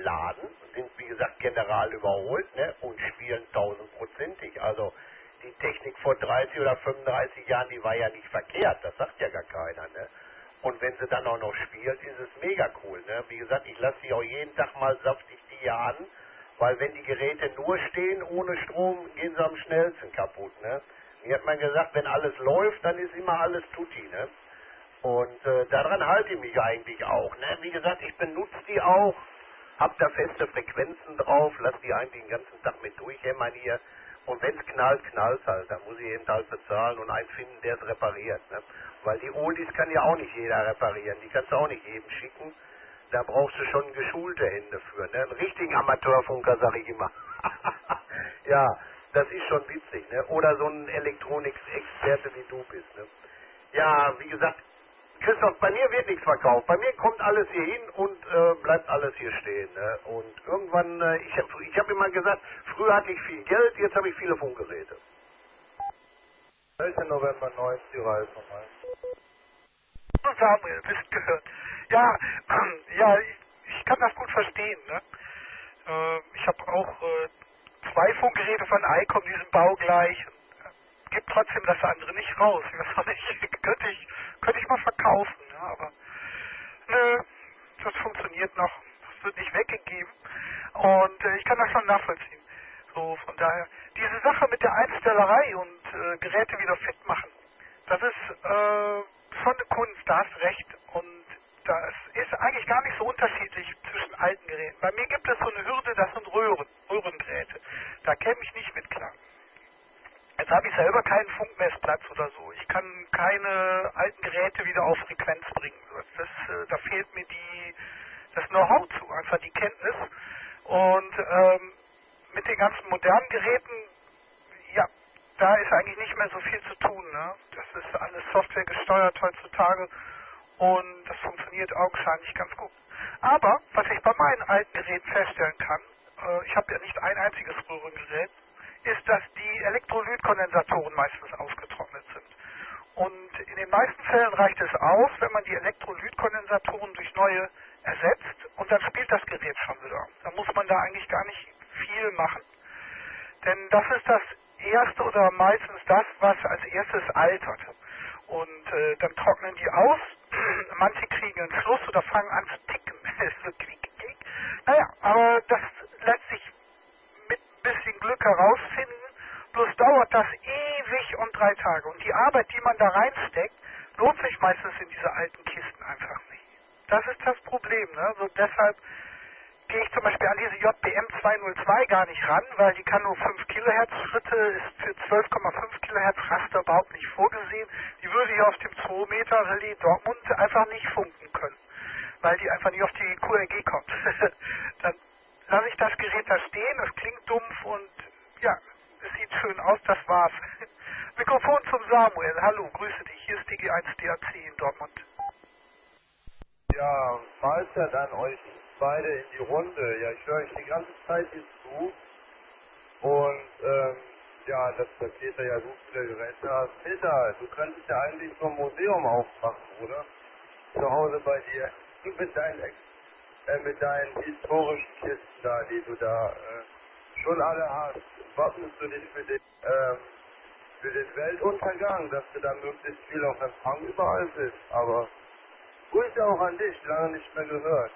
Laden, sind wie gesagt general überholt, ne, und spielen tausendprozentig. Also die Technik vor dreißig oder fünfunddreißig Jahren, die war ja nicht verkehrt, das sagt ja gar keiner, ne. Und wenn sie dann auch noch spielt, ist es mega cool, ne. Wie gesagt, ich lasse sie auch jeden Tag mal saftig die hier an, weil wenn die Geräte nur stehen ohne Strom, gehen sie am schnellsten kaputt, ne. Mir hat man gesagt, wenn alles läuft, dann ist immer alles tutti, ne. Und äh, daran halte ich mich eigentlich auch, ne. Wie gesagt, ich benutze die auch, hab da feste Frequenzen drauf, lass die eigentlich den ganzen Tag mit durchhämmern hier. Und wenn's knallt, knallt halt. Dann muss ich eben halt bezahlen und einen finden, der es repariert, ne. Weil die Oldies kann ja auch nicht jeder reparieren, die kannst du auch nicht jedem schicken. Da brauchst du schon geschulte Hände für, ne? Einen richtigen Amateurfunker, sag ich immer. Ja, das ist schon witzig, ne? Oder so ein Elektronik-Experte wie du bist, ne? Ja, wie gesagt, Christoph, bei mir wird nichts verkauft. Bei mir kommt alles hier hin und äh, bleibt alles hier stehen, ne? Und irgendwann, äh, ich habe ich hab immer gesagt, früher hatte ich viel Geld, jetzt habe ich viele Funkgeräte. Welcher November neunzig Reise nochmal? Samuel, bist gehört. Ja, ja, ich, ich kann das gut verstehen, ne? Äh, ich habe auch äh, zwei Funkgeräte von ICOM, die sind baugleich. Gibt trotzdem das andere nicht raus. Ich weiß auch nicht, könnte ich, könnte ich mal verkaufen, ne? Aber nö, das funktioniert noch. Das wird nicht weggegeben. Und äh, ich kann das schon nachvollziehen. So, von daher, diese Sache mit der Einstellerei und äh, Geräte wieder fit machen, das ist äh, schon eine Kunst, da hast recht. Und das ist eigentlich gar nicht so unterschiedlich zwischen alten Geräten. Bei mir gibt es so eine Hürde, das sind Röhren, Röhrengeräte. Da käme ich nicht mit klar. Jetzt habe ich selber keinen Funkmessplatz oder so. Ich kann keine alten Geräte wieder auf Frequenz bringen. Das, äh, da fehlt mir die, das Know-how zu, einfach die Kenntnis. Und ähm, mit den ganzen modernen Geräten, ja, da ist eigentlich nicht mehr so viel zu tun, ne? Das ist alles Software gesteuert heutzutage und das funktioniert augenscheinlich ganz gut. Aber, was ich bei meinen alten Geräten feststellen kann, äh, ich habe ja nicht ein einziges Röhrengerät, ist, dass die Elektrolytkondensatoren meistens ausgetrocknet sind. Und in den meisten Fällen reicht es aus, wenn man die Elektrolytkondensatoren durch neue ersetzt und dann spielt das Gerät schon wieder. Da muss man da eigentlich gar nicht viel machen. Denn das ist das erste oder meistens das, was als erstes altert. Und äh, dann trocknen die aus, manche kriegen einen Schluss oder fangen an zu ticken. So klick, klick. Naja, aber das lässt sich mit ein bisschen Glück herausfinden, bloß dauert das ewig und drei Tage. Und die Arbeit, die man da reinsteckt, lohnt sich meistens in diese alten Kisten einfach nicht. Das ist das Problem, ne? So deshalb gehe ich zum Beispiel an diese J B M zweihundertzwei gar nicht ran, weil die kann nur fünf Kilohertz Schritte, ist für zwölf Komma fünf Kilohertz Raster überhaupt nicht vorgesehen. Die würde hier auf dem zwei Meter Relais Dortmund einfach nicht funken können, weil die einfach nicht auf die Q R G kommt. Dann lasse ich das Gerät da stehen, es klingt dumpf und ja, es sieht schön aus, das war's. Mikrofon zum Samuel, hallo, grüße dich, hier ist D G eins D A C in Dortmund. Ja, Mahlzeit an euch beide in die Runde. Ja, ich höre euch die ganze Zeit hier zu. Und, ähm, ja, das, das geht ja gut viele Geräte hast. Peter, du könntest ja eigentlich so ein Museum aufmachen, oder? Zu Hause bei dir. Mit deinen, äh, mit deinen historischen Kisten da, die du da äh, schon alle hast. Wappnest du dich für den, ähm, für den Weltuntergang, dass du da möglichst viel auf Empfang überall bist. Aber Grüße auch an dich, lange nicht mehr gehört.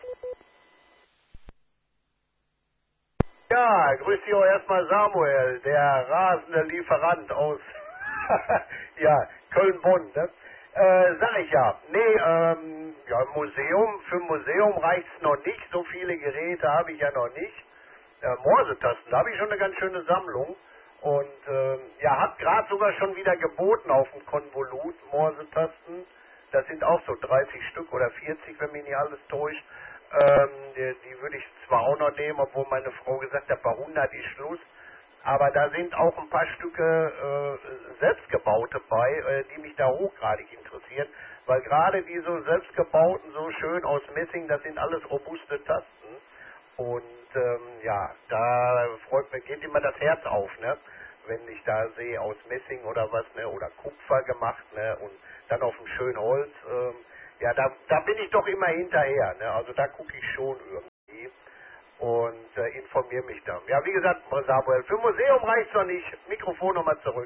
Ja, grüß dich auch erstmal Samuel, der rasende Lieferant aus ja, Köln-Bonn, ne? Äh, sag ich ja. Nee, ähm, ja, Museum, für ein Museum reicht's noch nicht, so viele Geräte habe ich ja noch nicht. Äh, Morsetasten, da habe ich schon eine ganz schöne Sammlung. Und äh, ja, hat gerade sogar schon wieder geboten auf dem Konvolut, Morsetasten. Das sind auch so dreißig Stück oder vierzig, wenn mich nicht alles täuscht. Ähm, die, die würde ich zwar auch noch nehmen, obwohl meine Frau gesagt hat, bei hundert ist Schluss. Aber da sind auch ein paar Stücke äh, selbstgebaute bei, äh, die mich da hochgradig interessieren. Weil gerade diese selbstgebauten, so schön aus Messing, das sind alles robuste Tasten. Und ähm, ja, da freut mir, geht immer das Herz auf, ne? Wenn ich da sehe aus Messing oder was, ne? Oder Kupfer gemacht, ne? Und dann auf dem schönen Holz. Ähm, ja, da, da bin ich doch immer hinterher, ne? Also da gucke ich schon irgendwie. informiere mich dann. Ja, wie gesagt, Samuel, für Museum reicht's noch nicht. Mikrofon nochmal zurück.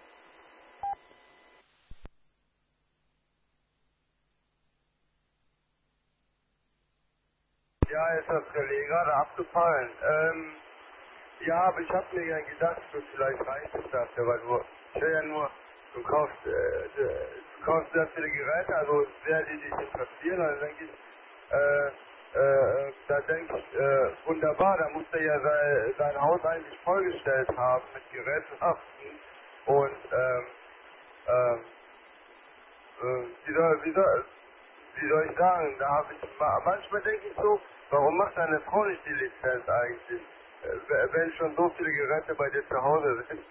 Ja, ist das Relais gerade abgefallen. Ähm, ja, aber ich habe mir ja gedacht, so vielleicht reicht es dafür, weil du, ich will ja nur, du kaufst, äh, du kaufst sehr viele Geräte, also sehr die dich interessieren, also denke ich, äh, äh, da denke ich, äh, wunderbar, da muss er ja sein, sein Haus eigentlich vollgestellt haben mit Gerätschaften und, ähm, ähm, äh, wie soll, wie soll, wie soll ich sagen, da habe ich, ma- manchmal denke ich so, warum macht deine Frau nicht die Lizenz eigentlich, äh, wenn schon so viele Geräte bei dir zu Hause sind?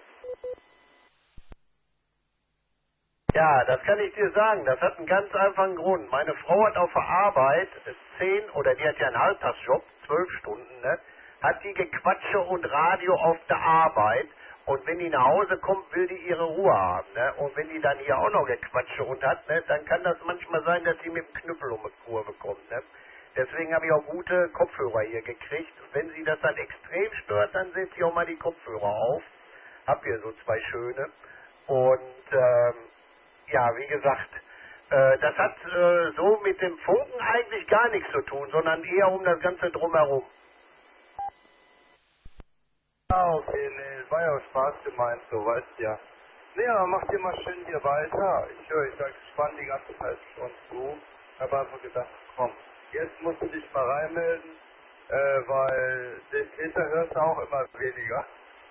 Ja, das kann ich dir sagen. Das hat einen ganz einfachen Grund. Meine Frau hat auf der Arbeit zehn, oder die hat ja einen Halbtagsjob, zwölf Stunden, ne? Hat die Gequatsche und Radio auf der Arbeit. Und wenn die nach Hause kommt, will die ihre Ruhe haben, ne? Und wenn die dann hier auch noch Gequatsche und hat, ne, dann kann das manchmal sein, dass sie mit dem Knüppel um die Kurve kommt, ne? Deswegen habe ich auch gute Kopfhörer hier gekriegt. Wenn sie das dann extrem stört, dann setzt sie auch mal die Kopfhörer auf. Hab hier so zwei schöne. Und, ähm, ja, wie gesagt, äh, das hat äh, so mit dem Funken eigentlich gar nichts zu tun, sondern eher um das Ganze drumherum. Ah, okay, nee, war ja auch Spaß gemeint, so, weißt du ja. Nee, aber mach dir mal schön hier weiter. Ich höre, ich sag gespannt die ganze Zeit schon zu. Hab einfach gedacht, komm, jetzt musst du dich mal reinmelden, äh, weil den Peter hörst du auch immer weniger.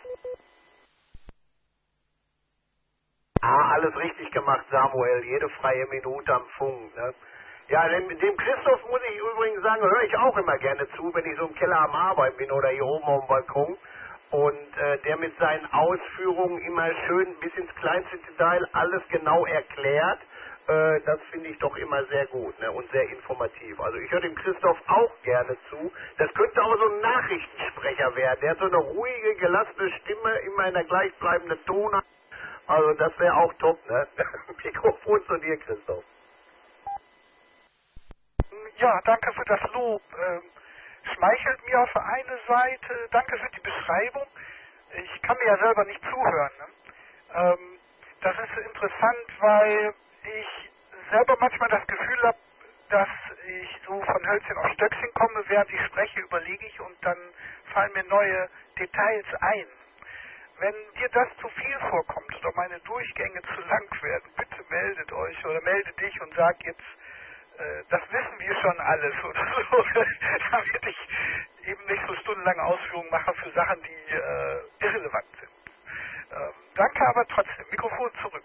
Ah, alles richtig gemacht, Samuel. Jede freie Minute am Funk, ne? Ja, dem, dem Christoph muss ich übrigens sagen, höre ich auch immer gerne zu, wenn ich so im Keller am Arbeiten bin oder hier oben auf dem Balkon. Und äh, der mit seinen Ausführungen immer schön bis ins kleinste Detail alles genau erklärt. Äh, das finde ich doch immer sehr gut, ne? Und sehr informativ. Also ich höre dem Christoph auch gerne zu. Das könnte auch so ein Nachrichtensprecher werden. Der hat so eine ruhige, gelassene Stimme, immer in der gleichbleibenden Tonart. Also das wäre auch top, ne? Mikrofon zu dir, Christoph. Ja, danke für das Lob. Ähm, schmeichelt mir auf der einen Seite. Danke für die Beschreibung. Ich kann mir ja selber nicht zuhören. Ne? Ähm, das ist interessant, weil ich selber manchmal das Gefühl habe, dass ich so von Hölzchen auf Stöckchen komme, während ich spreche, überlege ich und dann fallen mir neue Details ein. Wenn dir das zu viel vorkommt oder meine Durchgänge zu lang werden, bitte meldet euch oder melde dich und sag jetzt, äh, das wissen wir schon alles oder so, damit ich eben nicht so stundenlange Ausführungen mache für Sachen, die äh, irrelevant sind. Ähm, danke aber trotzdem. Mikrofon zurück.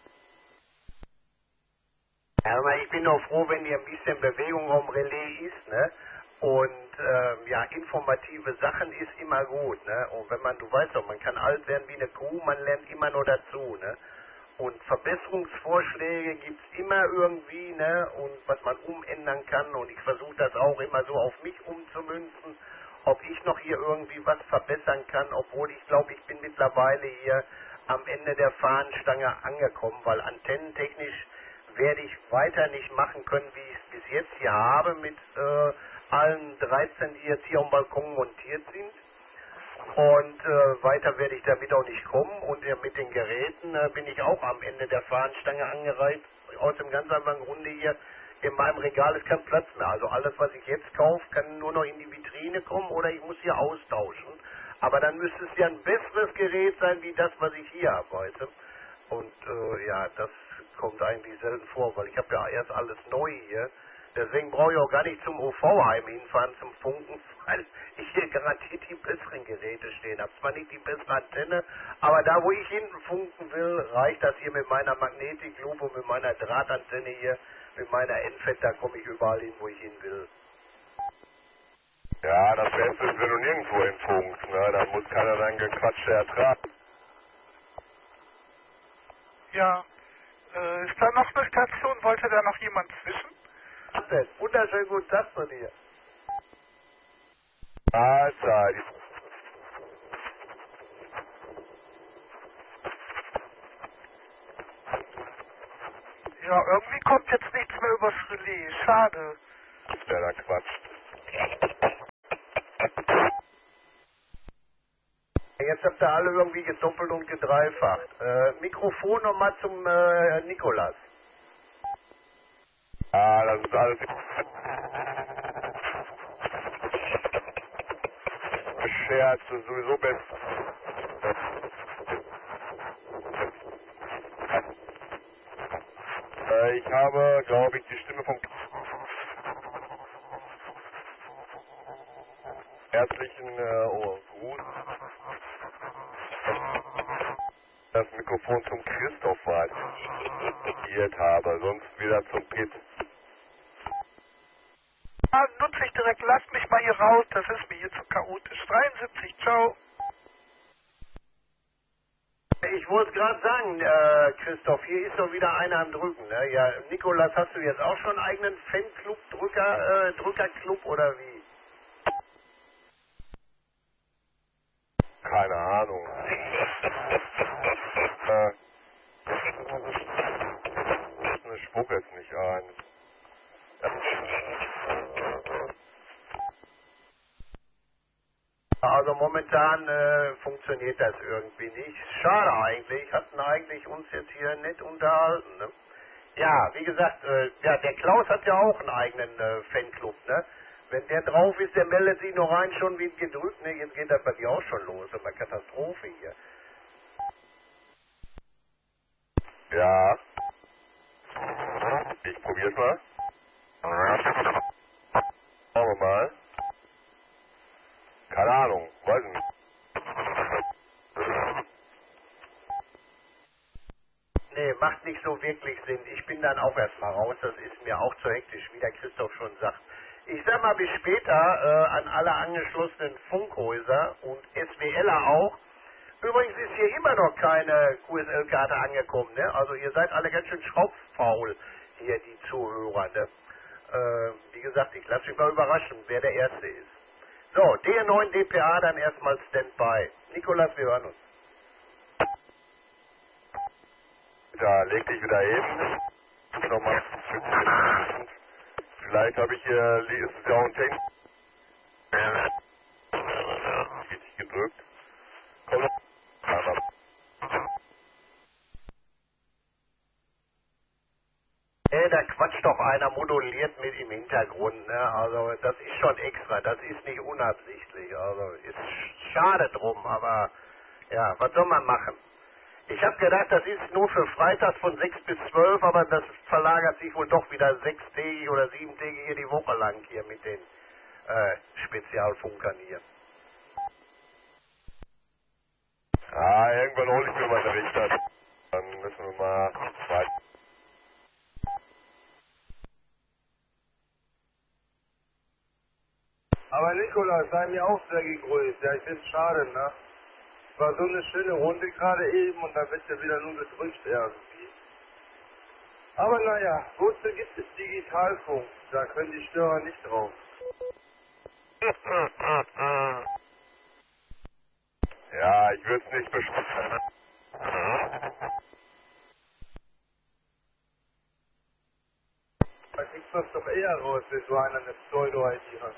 Ja, aber ich bin auch froh, wenn hier ein bisschen Bewegung am Relais ist, ne? Und ähm, ja, informative Sachen ist immer gut, ne? Und wenn man, du weißt doch, man kann alt werden wie eine Kuh, man lernt immer nur dazu, ne? Und Verbesserungsvorschläge gibt's immer irgendwie, ne? Und was man umändern kann. Und ich versuche das auch immer so auf mich umzumünzen, ob ich noch hier irgendwie was verbessern kann, obwohl ich glaube, ich bin mittlerweile hier am Ende der Fahnenstange angekommen, weil antennentechnisch werde ich weiter nicht machen können, wie ich es bis jetzt hier habe, mit äh, allen dreizehn, die jetzt hier am Balkon montiert sind. Und äh, weiter werde ich damit auch nicht kommen. Und äh, mit den Geräten äh, bin ich auch am Ende der Fahnenstange angereiht. Aus dem ganz einfachen Grunde hier, in meinem Regal ist kein Platz mehr. Also alles, was ich jetzt kaufe, kann nur noch in die Vitrine kommen oder ich muss hier austauschen. Aber dann müsste es ja ein besseres Gerät sein, wie das, was ich hier habe, weißt du? Und äh, ja, das kommt eigentlich selten vor, weil ich habe ja erst alles neu hier. Deswegen brauche ich auch gar nicht zum O V-Heim hinfahren, zum Funken, weil ich hier garantiert die besseren Geräte stehen habe. Zwar nicht die bessere Antenne, aber da, wo ich hinten funken will, reicht das hier mit meiner Magnetiklupe, mit meiner Drahtantenne hier, mit meiner N F E T, da komme ich überall hin, wo ich hin will. Ja, das Beste ist, wenn du nirgendwo hinfunkst, ne? Da muss keiner dein Gequatsche ertragen. Ja, äh, ist da noch eine Station? Wollte da noch jemand zwischen? Was denn? Wunderschönen guten Tag von dir. Mahlzeit. Ja, irgendwie kommt jetzt nichts mehr übers Relais. Schade. Der da quatscht. Jetzt habt ihr alle irgendwie gedoppelt und gedreifacht. Äh, Mikrofon nochmal zum äh, Nikolas. Ah, das ist alles Scherz, das ist sowieso best. Äh, ich habe, glaube ich, die Stimme vom herzlichen äh, oh, Gruß. Das Mikrofon zum Christoph war, ich habe, sonst wieder zum Pit. Ah, nutze ich direkt, lasst mich mal hier raus, das ist mir hier zu chaotisch. dreiundsiebzig, ciao. Ich wollte gerade sagen, äh, Christoph, hier ist doch wieder einer am Drücken. Ne? Ja, Nikolas, hast du jetzt auch schon einen eigenen Fanclub, Drücker, äh, Drückerclub oder wie? Keine Ahnung. äh, ich spuck jetzt nicht ein. Also momentan äh, funktioniert das irgendwie nicht. Schade eigentlich, hatten eigentlich uns jetzt hier nett unterhalten. Ne? Ja, wie gesagt, äh, ja, der Klaus hat ja auch einen eigenen äh, Fanclub, ne? Wenn der drauf ist, der meldet sich noch rein, schon wie gedrückt, ne? Jetzt geht das bei dir auch schon los, aber Katastrophe hier. Ja. Ich probier's mal. Schauen wir mal. Keine Ahnung, weiß nicht. Nee, macht nicht so wirklich Sinn. Ich bin dann auch erstmal raus, das ist mir auch zu hektisch, wie der Christoph schon sagt. Ich sag mal bis später äh, an alle angeschlossenen Funkhäuser und SWLer auch. Übrigens ist hier immer noch keine Q S L-Karte angekommen, ne? Also ihr seid alle ganz schön schraubfaul, hier die Zuhörer, ne? Äh, wie gesagt, ich lasse mich mal überraschen, wer der Erste ist. So, D neun D P A dann erstmal Standby. Nikolas, wir hören uns. Da leg dich wieder hin. Nochmal. Vielleicht habe ich hier, ist es ja auch ein Text. Richtig gedrückt. Komm. Ey, da quatscht doch einer moduliert mit im Hintergrund, ne? Also das ist schon extra, das ist nicht unabsichtlich. Also ist sch- schade drum, aber ja, was soll man machen? Ich habe gedacht, das ist nur für Freitags von sechs bis zwölf, aber das verlagert sich wohl doch wieder sechstägig oder siebentägig hier die Woche lang hier mit den äh, Spezialfunkern hier. Ah, irgendwann hole ich mir mal eine Richter. Dann müssen wir mal weiter. Aber Nikolaus, sei mir auch sehr gegrüßt. Ja, ich find's schade, ne? Es war so eine schöne Runde gerade eben und dann wird ja wieder nur gedrückt irgendwie. Aber naja, wozu gibt es Digitalfunk? Da können die Störer nicht drauf. Ja, ich würde es nicht besprechen. Da kriegt man es doch eher raus, wenn so einer eine Pseudo-I D hat.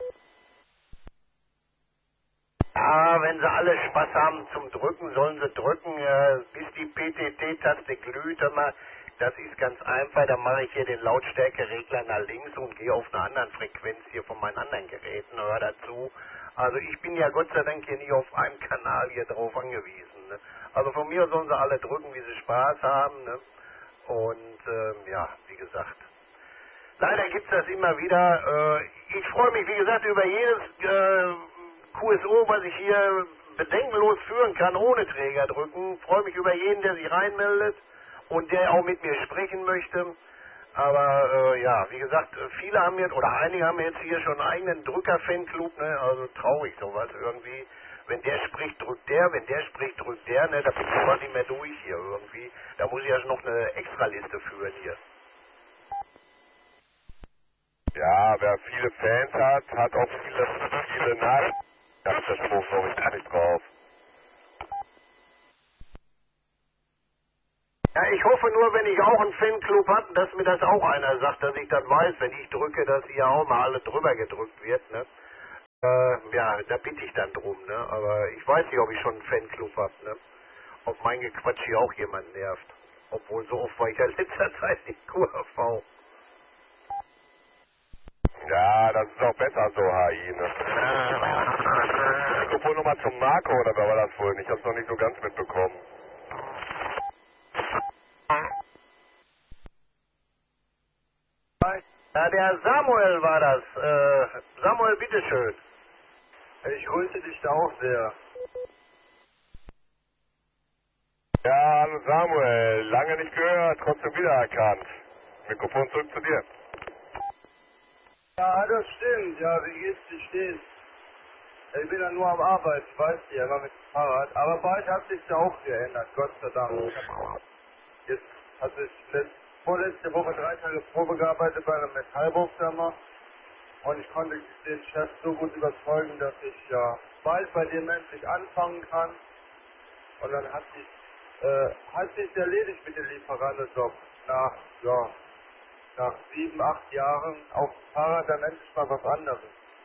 Ah, wenn sie alle Spaß haben zum Drücken, sollen sie drücken, äh, bis die P T T-Taste glüht. Immer. Das ist ganz einfach, dann mache ich hier den Lautstärkeregler nach links und gehe auf eine andere Frequenz hier von meinen anderen Geräten, hör dazu. Also ich bin ja Gott sei Dank hier nicht auf einem Kanal hier drauf angewiesen. Ne? Also von mir sollen sie alle drücken, wie sie Spaß haben. Ne? Und ähm, ja, wie gesagt. Leider gibt es das immer wieder. Äh, ich freue mich, wie gesagt, über jedes äh, Q S O, was ich hier bedenkenlos führen kann, ohne Träger drücken. Freue mich über jeden, der sich reinmeldet und der auch mit mir sprechen möchte. Aber äh, ja, wie gesagt, viele haben jetzt, oder einige haben jetzt hier schon einen eigenen Drücker-Fanclub, ne? Also traurig sowas irgendwie. Wenn der spricht, drückt der, wenn der spricht, drückt der, ne? Da bin ich aber nicht mehr durch hier irgendwie. Da muss ich ja noch eine Extraliste führen hier. Ja, wer viele Fans hat, hat auch viele, viele Nachrichten. Da ist der Spruch noch nicht, nicht drauf. Ja, ich hoffe nur, wenn ich auch einen Fanclub habe, dass mir das auch einer sagt, dass ich das weiß, wenn ich drücke, dass hier auch mal alle drüber gedrückt wird, ne? Äh, ja, da bitte ich dann drum, ne? Aber ich weiß nicht, ob ich schon einen Fanclub hab, ne? Ob mein Gequatsch hier auch jemand nervt. Obwohl, so oft war ich ja in letzter Zeit in Q H V. Ja, das ist auch besser so, H I, ne? Mikrofon nochmal zum Marco, oder wer war das wohl? Ich hab's noch nicht so ganz mitbekommen. Ja, der Samuel war das. Äh, Samuel, bitteschön. Ich grüße dich da auch sehr. Ja, hallo Samuel, lange nicht gehört, trotzdem wiedererkannt. Mikrofon zurück zu dir. Ja, das stimmt. Ja, wie geht's, wie steht's? Ich bin ja nur am Arbeiten, weißt du ja, immer mit dem Fahrrad. Aber bald hat sich ja auch geändert, Gott sei Dank. Jetzt hatte ich letzt, vorletzte Woche drei Tage Probe gearbeitet bei einer Metallbaufirma. Und ich konnte den Chef so gut überzeugen, dass ich ja bald bei dem endlich anfangen kann. Und dann hat sich, äh, hat sich erledigt mit dem Lieferantenjob. Nach, ja, nach sieben, acht Jahren auf dem Fahrrad dann endlich mal was anderes.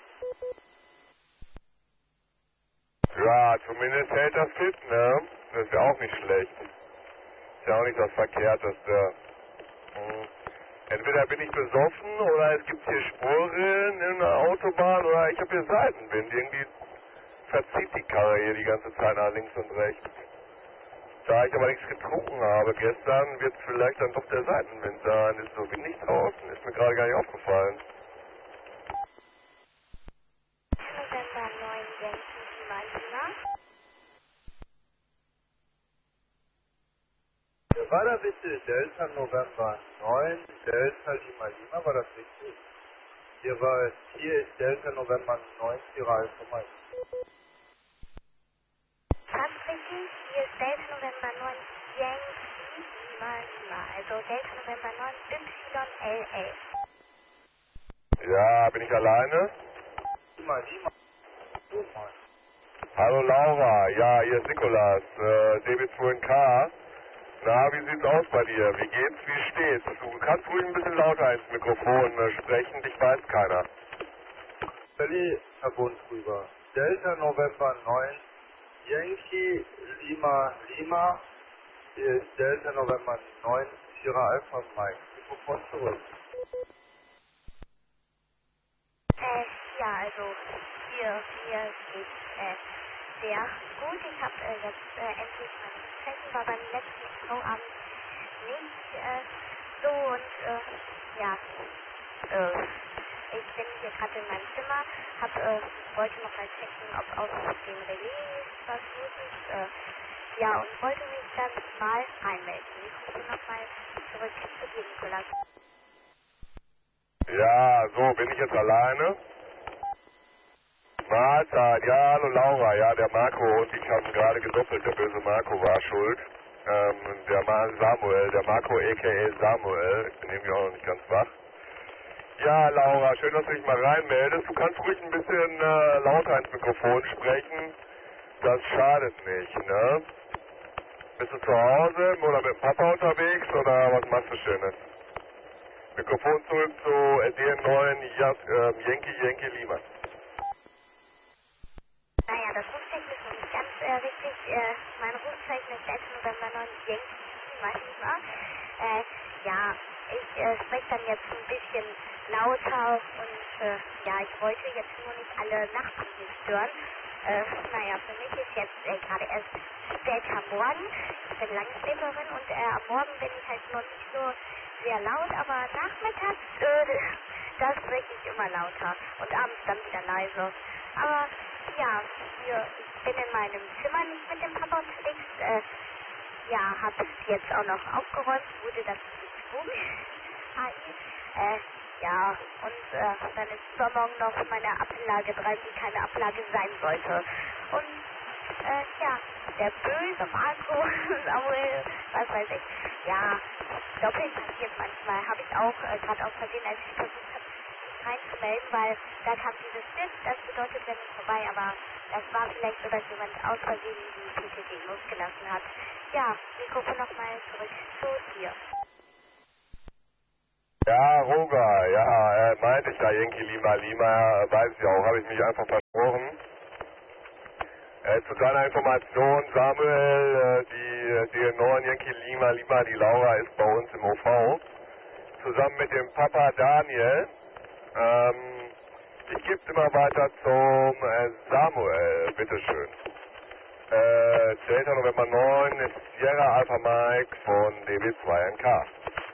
Ja, zumindest hält das fit, ne? Das ist ja auch nicht schlecht. Ist ja auch nicht das Verkehrteste. Hm. Entweder bin ich besoffen oder es gibt hier Spuren in der Autobahn oder ich habe hier Seitenwind. Irgendwie verzieht die Karre hier die ganze Zeit nach links und rechts. Da ich aber nichts getrunken habe gestern, wird vielleicht dann doch der Seitenwind sein. Ist so windig draußen, ist mir gerade gar nicht aufgefallen. November neun Yankee Lima Lima. Ja, war da bitte Delta November neun, Delta Lima Lima, war das richtig? Hier war es, hier ist Delta November neun, Sierra Alpha Mike. Fast richtig, hier ist Delta November neun Yankee Lima Lima. Also Delta November neun Y L L. Ja, bin ich alleine? Lima Lima. Oh Mann. Hallo Laura, ja, hier ist Nikolas, äh, D B zwei N K. Na, wie sieht's aus bei dir? Wie geht's, wie steht's? Du kannst ruhig ein bisschen lauter ins Mikrofon äh, sprechen, dich weiß keiner. Verbund rüber. Delta November neun, Yankee Lima Lima, hier ist Delta November neun, Sierra Alpha Mike. Mikrofon zurück. Äh, ja, also hier, hier geht's äh, sehr gut. Ich habe äh, jetzt äh, endlich meine Session, war beim letzten Showabend nicht äh, so und äh, ja, äh, ich bin hier gerade in meinem Zimmer, hab, äh, wollte noch mal checken, ob auf dem Relais was los ist, äh, ja, und wollte mich dann mal einmelden. Ich komme nochmal zurück zu dir, Nikolas. Ja, so, bin ich jetzt alleine? Mahlzeit, ja, hallo Laura, ja, der Marco und ich haben gerade gedoppelt, der böse Marco war schuld. Ähm, der Mann Samuel, der Marco aka Samuel, ich bin irgendwie auch noch nicht ganz wach. Ja, Laura, schön, dass du dich mal reinmeldest. Du kannst ruhig ein bisschen äh, lauter ins Mikrofon sprechen, das schadet nicht, ne? Bist du zu Hause oder mit dem Papa unterwegs oder was machst du Schönes? Mikrofon zurück zu äh, D N neun Jas, äh, Yankee Yankee Lima. Naja, das Rufzeichen ist noch nicht ganz äh, richtig. Äh, mein Rufzeichen ist Delta November neun Yankee Lima Lima. Äh, ja, ich äh, spreche dann jetzt ein bisschen lauter und äh, ja, ich wollte jetzt nur nicht alle Nachbarn stören. Äh, naja, für mich ist jetzt äh, gerade erst später Morgen. Ich bin Langschläferin und äh, am Morgen bin ich halt noch nicht so sehr laut, aber nachmittags, äh, da spreche ich immer lauter und abends dann wieder leise. Aber ja, hier, ich bin in meinem Zimmer nicht mit dem Papa unterwegs. Äh, ja, habe jetzt auch noch aufgeräumt, wurde das gezwungen. Äh, ja, und äh, dann ist übermorgen noch meine Ablage dran, die keine Ablage sein sollte. Und äh, ja, der böse Marco, Samuel, was weiß ich. Ja, doppelt passiert manchmal. Habe ich auch äh, gerade aus Versehen, als ich versucht habe, mich reinzumelden, weil da kam dieses Bild, das bedeutet, wir sind vorbei, aber das war vielleicht so, dass jemand aus Versehen die P T D losgelassen hat. Ja, Mikrofon nochmal zurück zu dir. Ja, Roger, ja, äh, meinte ich da Yankee Lima Lima, äh, weiß ich auch, habe ich mich einfach versprochen. Äh, zu deiner Information, Samuel, äh, die D N neun Yankee Lima Lima, die Laura ist bei uns im O V, zusammen mit dem Papa Daniel. Ähm, ich gebe es immer weiter zum äh, Samuel, bitteschön. Äh, Delta November neun ist Sierra Alpha Mike von D B zwei N K.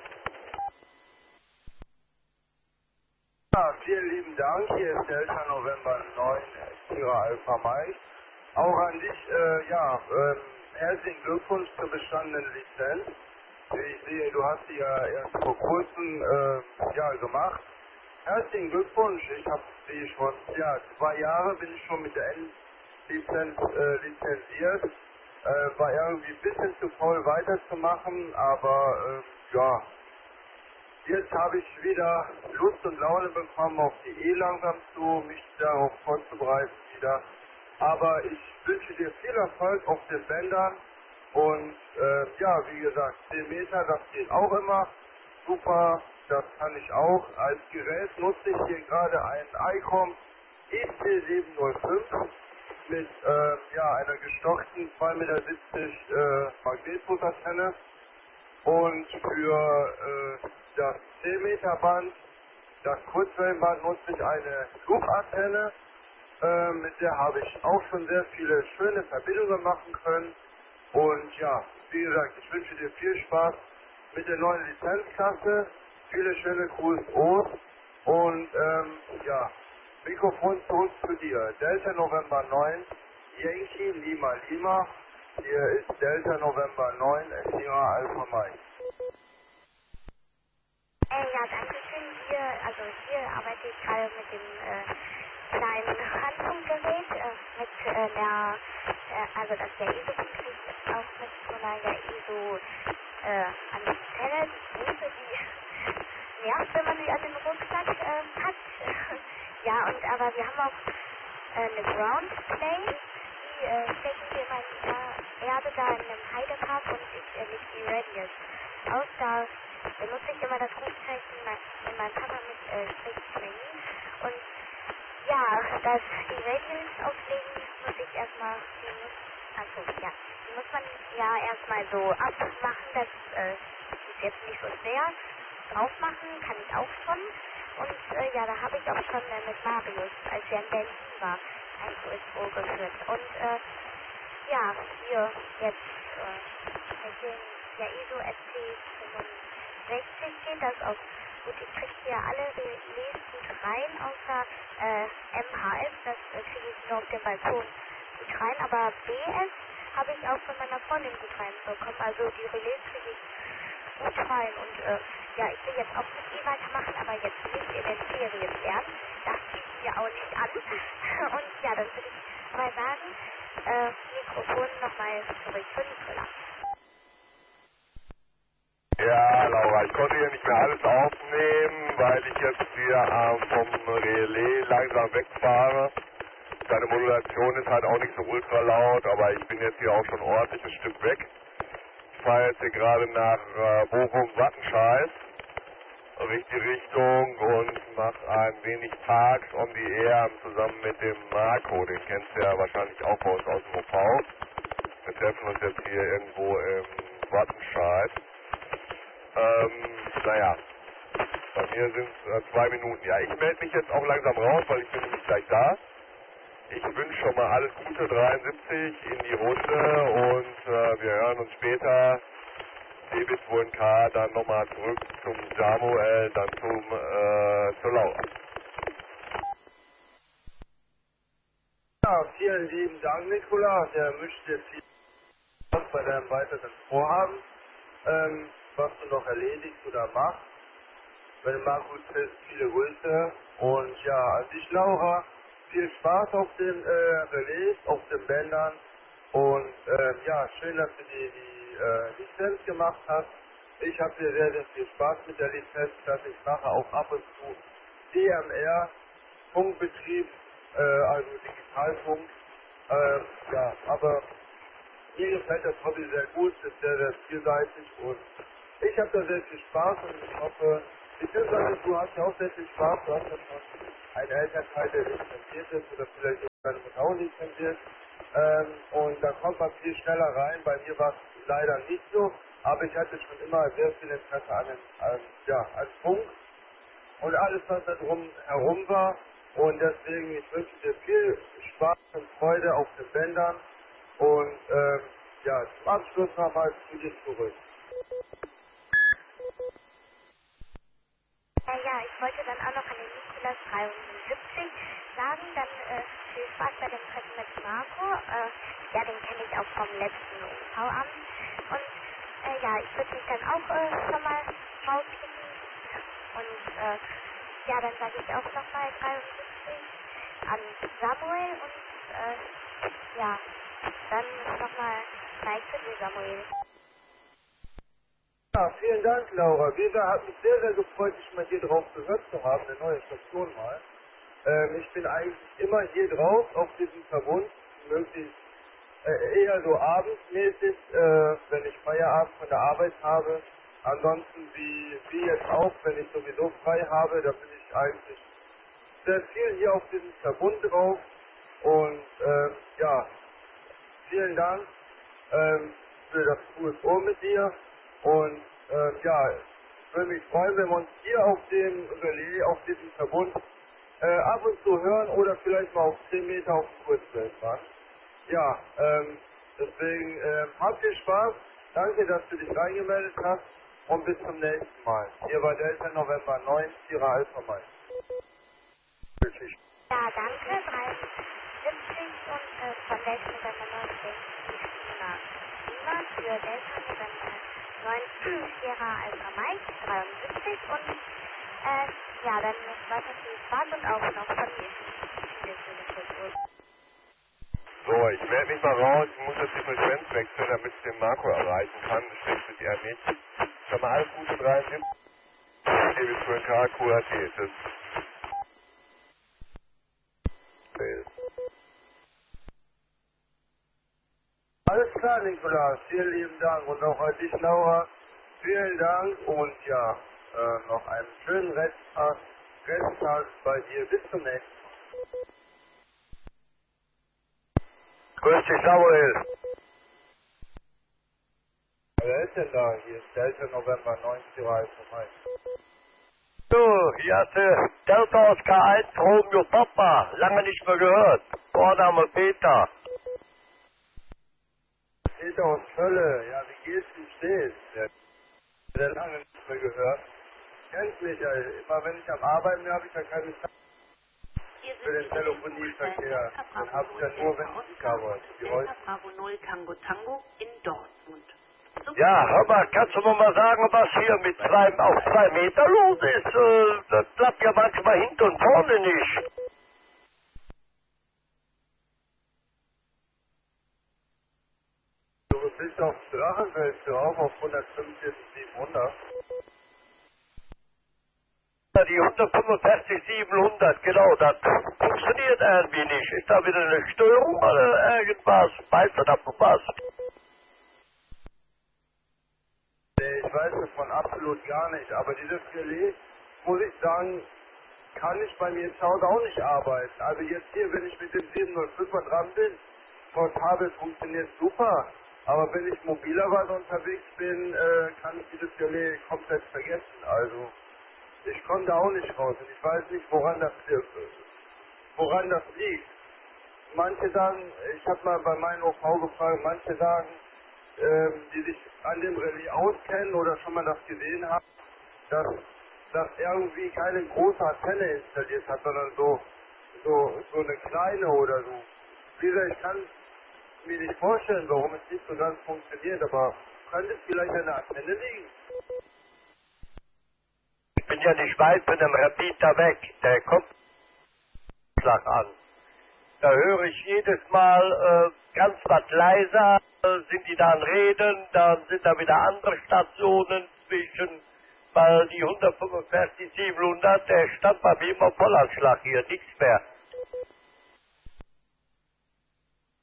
Ja, vielen lieben Dank. Hier ist Delta November neun, Sierra Alpha Mike. Auch an dich, äh, ja, ähm, herzlichen Glückwunsch zur bestandenen Lizenz. Ich sehe, du hast die ja erst vor kurzem, äh, ja, gemacht. Herzlichen Glückwunsch. Ich habe die schon, ja, zwei Jahre bin ich schon mit der N-Lizenz äh, lizenziert. Äh, war irgendwie ein bisschen zu voll weiterzumachen, aber, äh, ja, jetzt habe ich wieder Lust und Laune bekommen, auf die E langsam zu, mich darauf vorzubereiten wieder. Aber ich wünsche dir viel Erfolg auf den Bändern und äh, ja, wie gesagt, zehn Meter, das geht auch immer super, das kann ich auch. Als Gerät nutze ich hier gerade einen ICOM E C sieben null fünf mit äh, ja, einer gestockten zwei Meter siebzig äh, Magnetbusantenne und für äh, das zehn Meter Band, das Kurzwellenband, nutze ich eine Loop-Antenne. Äh, mit der habe ich auch schon sehr viele schöne Verbindungen machen können. Und ja, wie gesagt, ich wünsche dir viel Spaß mit der neuen Lizenzklasse, viele schöne Q S Os und ähm, ja, Mikrofon zurück zu dir. Delta November neun, Yankee Lima Lima, hier ist Delta November neun, Sierra Alpha Mike. Äh, ja, danke schön. Hier, also hier arbeite ich gerade mit dem äh, kleinen Handfunkgerät, äh, mit äh, der, äh, also das der I S O-Funkgerät auch mit so einer der I S O äh, Antenne, die große, die nervt, wenn man sie an den Rucksack äh, hat. Ja, und aber wir haben auch äh, eine Ground Plane, die äh, stecken wir immer in der Erde da in einem Heidepark und ich äh, leg die Radius aus. Da benutze ich immer das Rufzeichen, wenn mein Papa mit äh, spricht Trainee. Und ja, das die Radios auflegen muss ich erstmal, die muss, achso, ja, die muss man ja erstmal so abmachen, das äh, ist jetzt nicht so schwer. Drauf machen kann ich auch schon. Und äh, ja, da habe ich auch schon äh, mit Marius, als er in Berlin war, ein Q S O geführt. Und äh, ja, hier jetzt äh, mit dem der I S O S P fünfundsechzig steht das auch gut. Ich kriege hier alle Relais gut rein, außer äh, M H S, das äh, kriege ich nur auf dem Balkon gut rein. Aber B S habe ich auch von meiner Freundin gut reinbekommen. Also die Relais kriege ich gut rein. Und äh, ja, ich will jetzt auch mit ihr weitermachen, aber jetzt nicht in den Ferien erst. Das zieht mir auch nicht an. Und ja, dann würde ich mal sagen, äh, Mikrofon nochmal zurück für Nicola. Ja, Laura, ich konnte hier nicht mehr alles aufnehmen, weil ich jetzt hier äh, vom Relais langsam wegfahre. Deine Modulation ist halt auch nicht so ultra laut, aber ich bin jetzt hier auch schon ein ordentliches Stück weg. Ich fahre jetzt hier gerade nach äh, Bochum-Wattenscheid, richtige Richtung, und mache ein wenig Parks um die Ehren zusammen mit dem Marco. Den kennst du ja wahrscheinlich auch bei uns aus dem O V. Wir treffen uns jetzt hier irgendwo im Wattenscheid. Ähm, naja, bei mir sind es äh, zwei Minuten. Ja, ich melde mich jetzt auch langsam raus, weil ich bin nämlich gleich da. Ich wünsche schon mal alles Gute, dreiundsiebzig in die Runde, und äh, wir hören uns später, D B zwei N K, dann nochmal zurück zum Samuel, dann zum, äh, zur Laura. Ja, vielen lieben Dank, Nicola. Der wünscht dir viel Spaß bei deinem weiteren Vorhaben, ähm, was du noch erledigst oder machst. Wenn du Markus bist, viele Grüße. Und ja, an dich, Laura, viel Spaß auf den äh, Relais, auf den Bändern. Und äh, ja, schön, dass du die, die äh, Lizenz gemacht hast. Ich habe hier sehr, sehr viel Spaß mit der Lizenz, dass ich mache auch ab und zu D M R, Funkbetrieb, äh, also Digitalfunk. Äh, ja, aber mir gefällt das Hobby sehr gut, ist sehr, sehr vielseitig, und ich habe da sehr viel Spaß, und ich hoffe, Beziehungsweise du hast ja auch sehr viel Spaß, du hast ja schon einen Elternteil, der lizenziert ist oder vielleicht auch deine Mutter auch lizenziert. Ähm, und da kommt man viel schneller rein. Bei mir war es leider nicht so, aber ich hatte schon immer sehr viel Interesse an, den, an, ja, an Funk und alles, was da drum herum war. Und deswegen, ich wünsche dir viel Spaß und Freude auf den Bändern. Und ähm, ja, zum Abschluss nochmal zu dir zurück. Äh, ja, ich wollte dann auch noch an den Nikolas dreiundsiebzig sagen, dann äh, viel Spaß bei dem Treffen mit Marco. Äh, ja, den kenne ich auch vom letzten U V-Abend. Und äh, ja, ich würde mich dann auch äh, schon mal rausklicken. Und äh, ja, dann sage ich auch nochmal dreiundsiebzig an Samuel und äh, ja, dann nochmal gleich zu dir, Samuel. Ja, vielen Dank, Laura. Wie gesagt, hat mich sehr, sehr gefreut, dich mal hier drauf gehört zu haben, eine neue Station mal. Ähm, ich bin eigentlich immer hier drauf, auf diesem Verbund, möglichst äh, eher so abendsmäßig, äh, wenn ich Feierabend von der Arbeit habe. Ansonsten wie, wie jetzt auch, wenn ich sowieso frei habe, da bin ich eigentlich sehr viel hier auf diesem Verbund drauf. Und ähm, ja, vielen Dank ähm, für das coole Ohr mit dir. Und ähm, ja, ich würde mich freuen, wenn wir uns hier auf dem Relais, auf diesem Verbund äh, ab und zu hören oder vielleicht mal auf zehn Meter auf dem Kurzfeld fahren. Ja, ähm, deswegen ähm, habt viel Spaß. Danke, dass du dich reingemeldet hast und bis zum nächsten Mal. Hier war Delta November neun, Sierra Alpha Mike. Ja, danke, dreiundsiebzig und äh, von Delta November neunzehn nach Lima für Delta November neun, Sierra Alpha Mike, dreiundsiebzig und äh, ja, dann weiter viel Spaß und auch noch von mir viele schöne Kultur. So, ich melde mich mal raus, ich muss jetzt die Frequenz wechseln, damit ich den Marco erreichen kann. Das steht mit ihr nicht. Schon mal alles Gute, dreiundsiebzig. E bis zwölf K, Q H T. Tschüss. Alles klar, Nikolaus. Vielen lieben Dank. Und auch an dich, Laura. Vielen Dank und ja, äh, noch einen schönen Resttag, Resttag bei dir. Bis zum nächsten Mal. Grüß dich, Samuel. Wer ist denn da? Hier ist Delta November neun, Sierra Alpha Mike. Du, hier hast du Delta Oscar eins, Romeo Papa. Lange nicht mehr gehört. Vorname Peter. Peter aus Kölle. Ja, wie geht's, wie steht's? Ja, sehr lange nicht mehr gehört. Kennt mich ja. Immer wenn ich am Arbeiten bin, habe ich ja keine Zeit für den Telefonieverkehr. Dann hab ich ja nur, wenn ich da war. Die heute. Bravo null Tango Tango in Dortmund. Ja, hör mal, kannst du mir mal sagen, was hier mit zwei, auf zwei Meter los ist? Äh, das klappt ja manchmal hinten und vorne nicht. Du bist auf Drachenfeld auch auf hundertfünfundvierzig siebenhundert. Ja, die hundertfünfundvierzig siebenhundert, genau, das funktioniert irgendwie nicht. Ist da wieder eine Störung oder irgendwas? Weißt du davon was? Nee, ich weiß davon absolut gar nicht, aber dieses Relais, muss ich sagen, kann ich bei mir zu Hause auch nicht arbeiten. Also jetzt hier, wenn ich mit dem siebenhundertfünfer dran bin, portabel funktioniert super, aber wenn ich mobilerweise unterwegs bin, äh, kann ich dieses Relais komplett vergessen. Also ich komme da auch nicht raus und ich weiß nicht, woran das, äh, woran das liegt. Manche sagen, ich habe mal bei meinen O V gefragt, manche sagen, ähm, die sich an dem Relais auskennen oder schon mal das gesehen haben, dass das irgendwie keine große Antenne installiert hat, sondern so, so, so eine kleine oder so. Wie gesagt, ich kann mir nicht vorstellen, warum es nicht so ganz funktioniert, aber könnte es vielleicht an der Antenne liegen? Ich bin ja nicht weit von dem Repeater weg. Der kommt Schlag an. Da höre ich jedes Mal äh, ganz was leiser, äh, sind die da an Reden, dann sind da wieder andere Stationen zwischen, weil die hundertfünfundvierzig siebenhundert, der stand bei mir immer Vollanschlag hier, nichts mehr.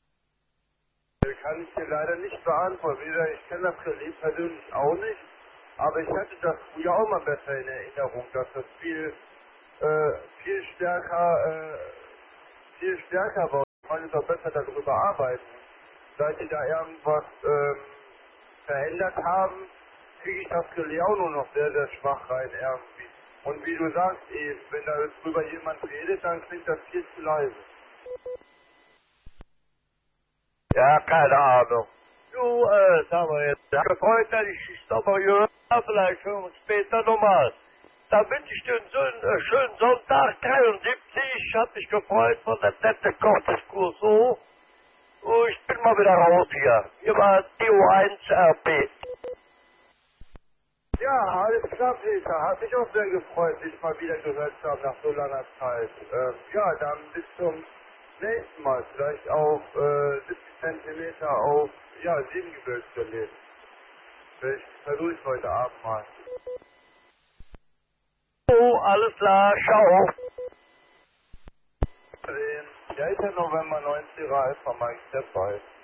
Das kann ich dir leider nicht beantworten. Wie gesagt, ich kenne das Relais persönlich auch nicht. Aber ich hatte das früher auch mal besser in Erinnerung, dass das viel, äh, viel stärker, äh, viel stärker war. Man ist auch besser darüber arbeiten. Seit die da irgendwas, ähm, verändert haben, kriege ich das Relais auch nur noch sehr, sehr schwach rein irgendwie. Und wie du sagst eben, wenn da drüber jemand redet, dann klingt das viel zu leise. Ja, keine Ahnung. Du, äh, sag mal jetzt, ja, gefreut, dass ich dich nochmal gehört habe, vielleicht hören wir uns später nochmal. Dann wünsche ich dir einen schönen, äh, schönen Sonntag, dreiundsiebzig, hab mich gefreut von der nette Gotteskurs so. Oh, ich bin mal wieder raus hier. Hier war D O eins R P. Ja, alles klar, Peter. Hat mich auch sehr gefreut, dich mal wieder gehört zu haben nach so langer Zeit. Ähm, ja, dann bis zum nächsten Mal. Vielleicht auf äh, siebzig Zentimeter auf, ja, Siebengebirgsgelegt. Vielleicht versuche ich heute Abend mal. Oh, alles klar, ciao. Ja, ist ja November neunzig Alpha, Mike Step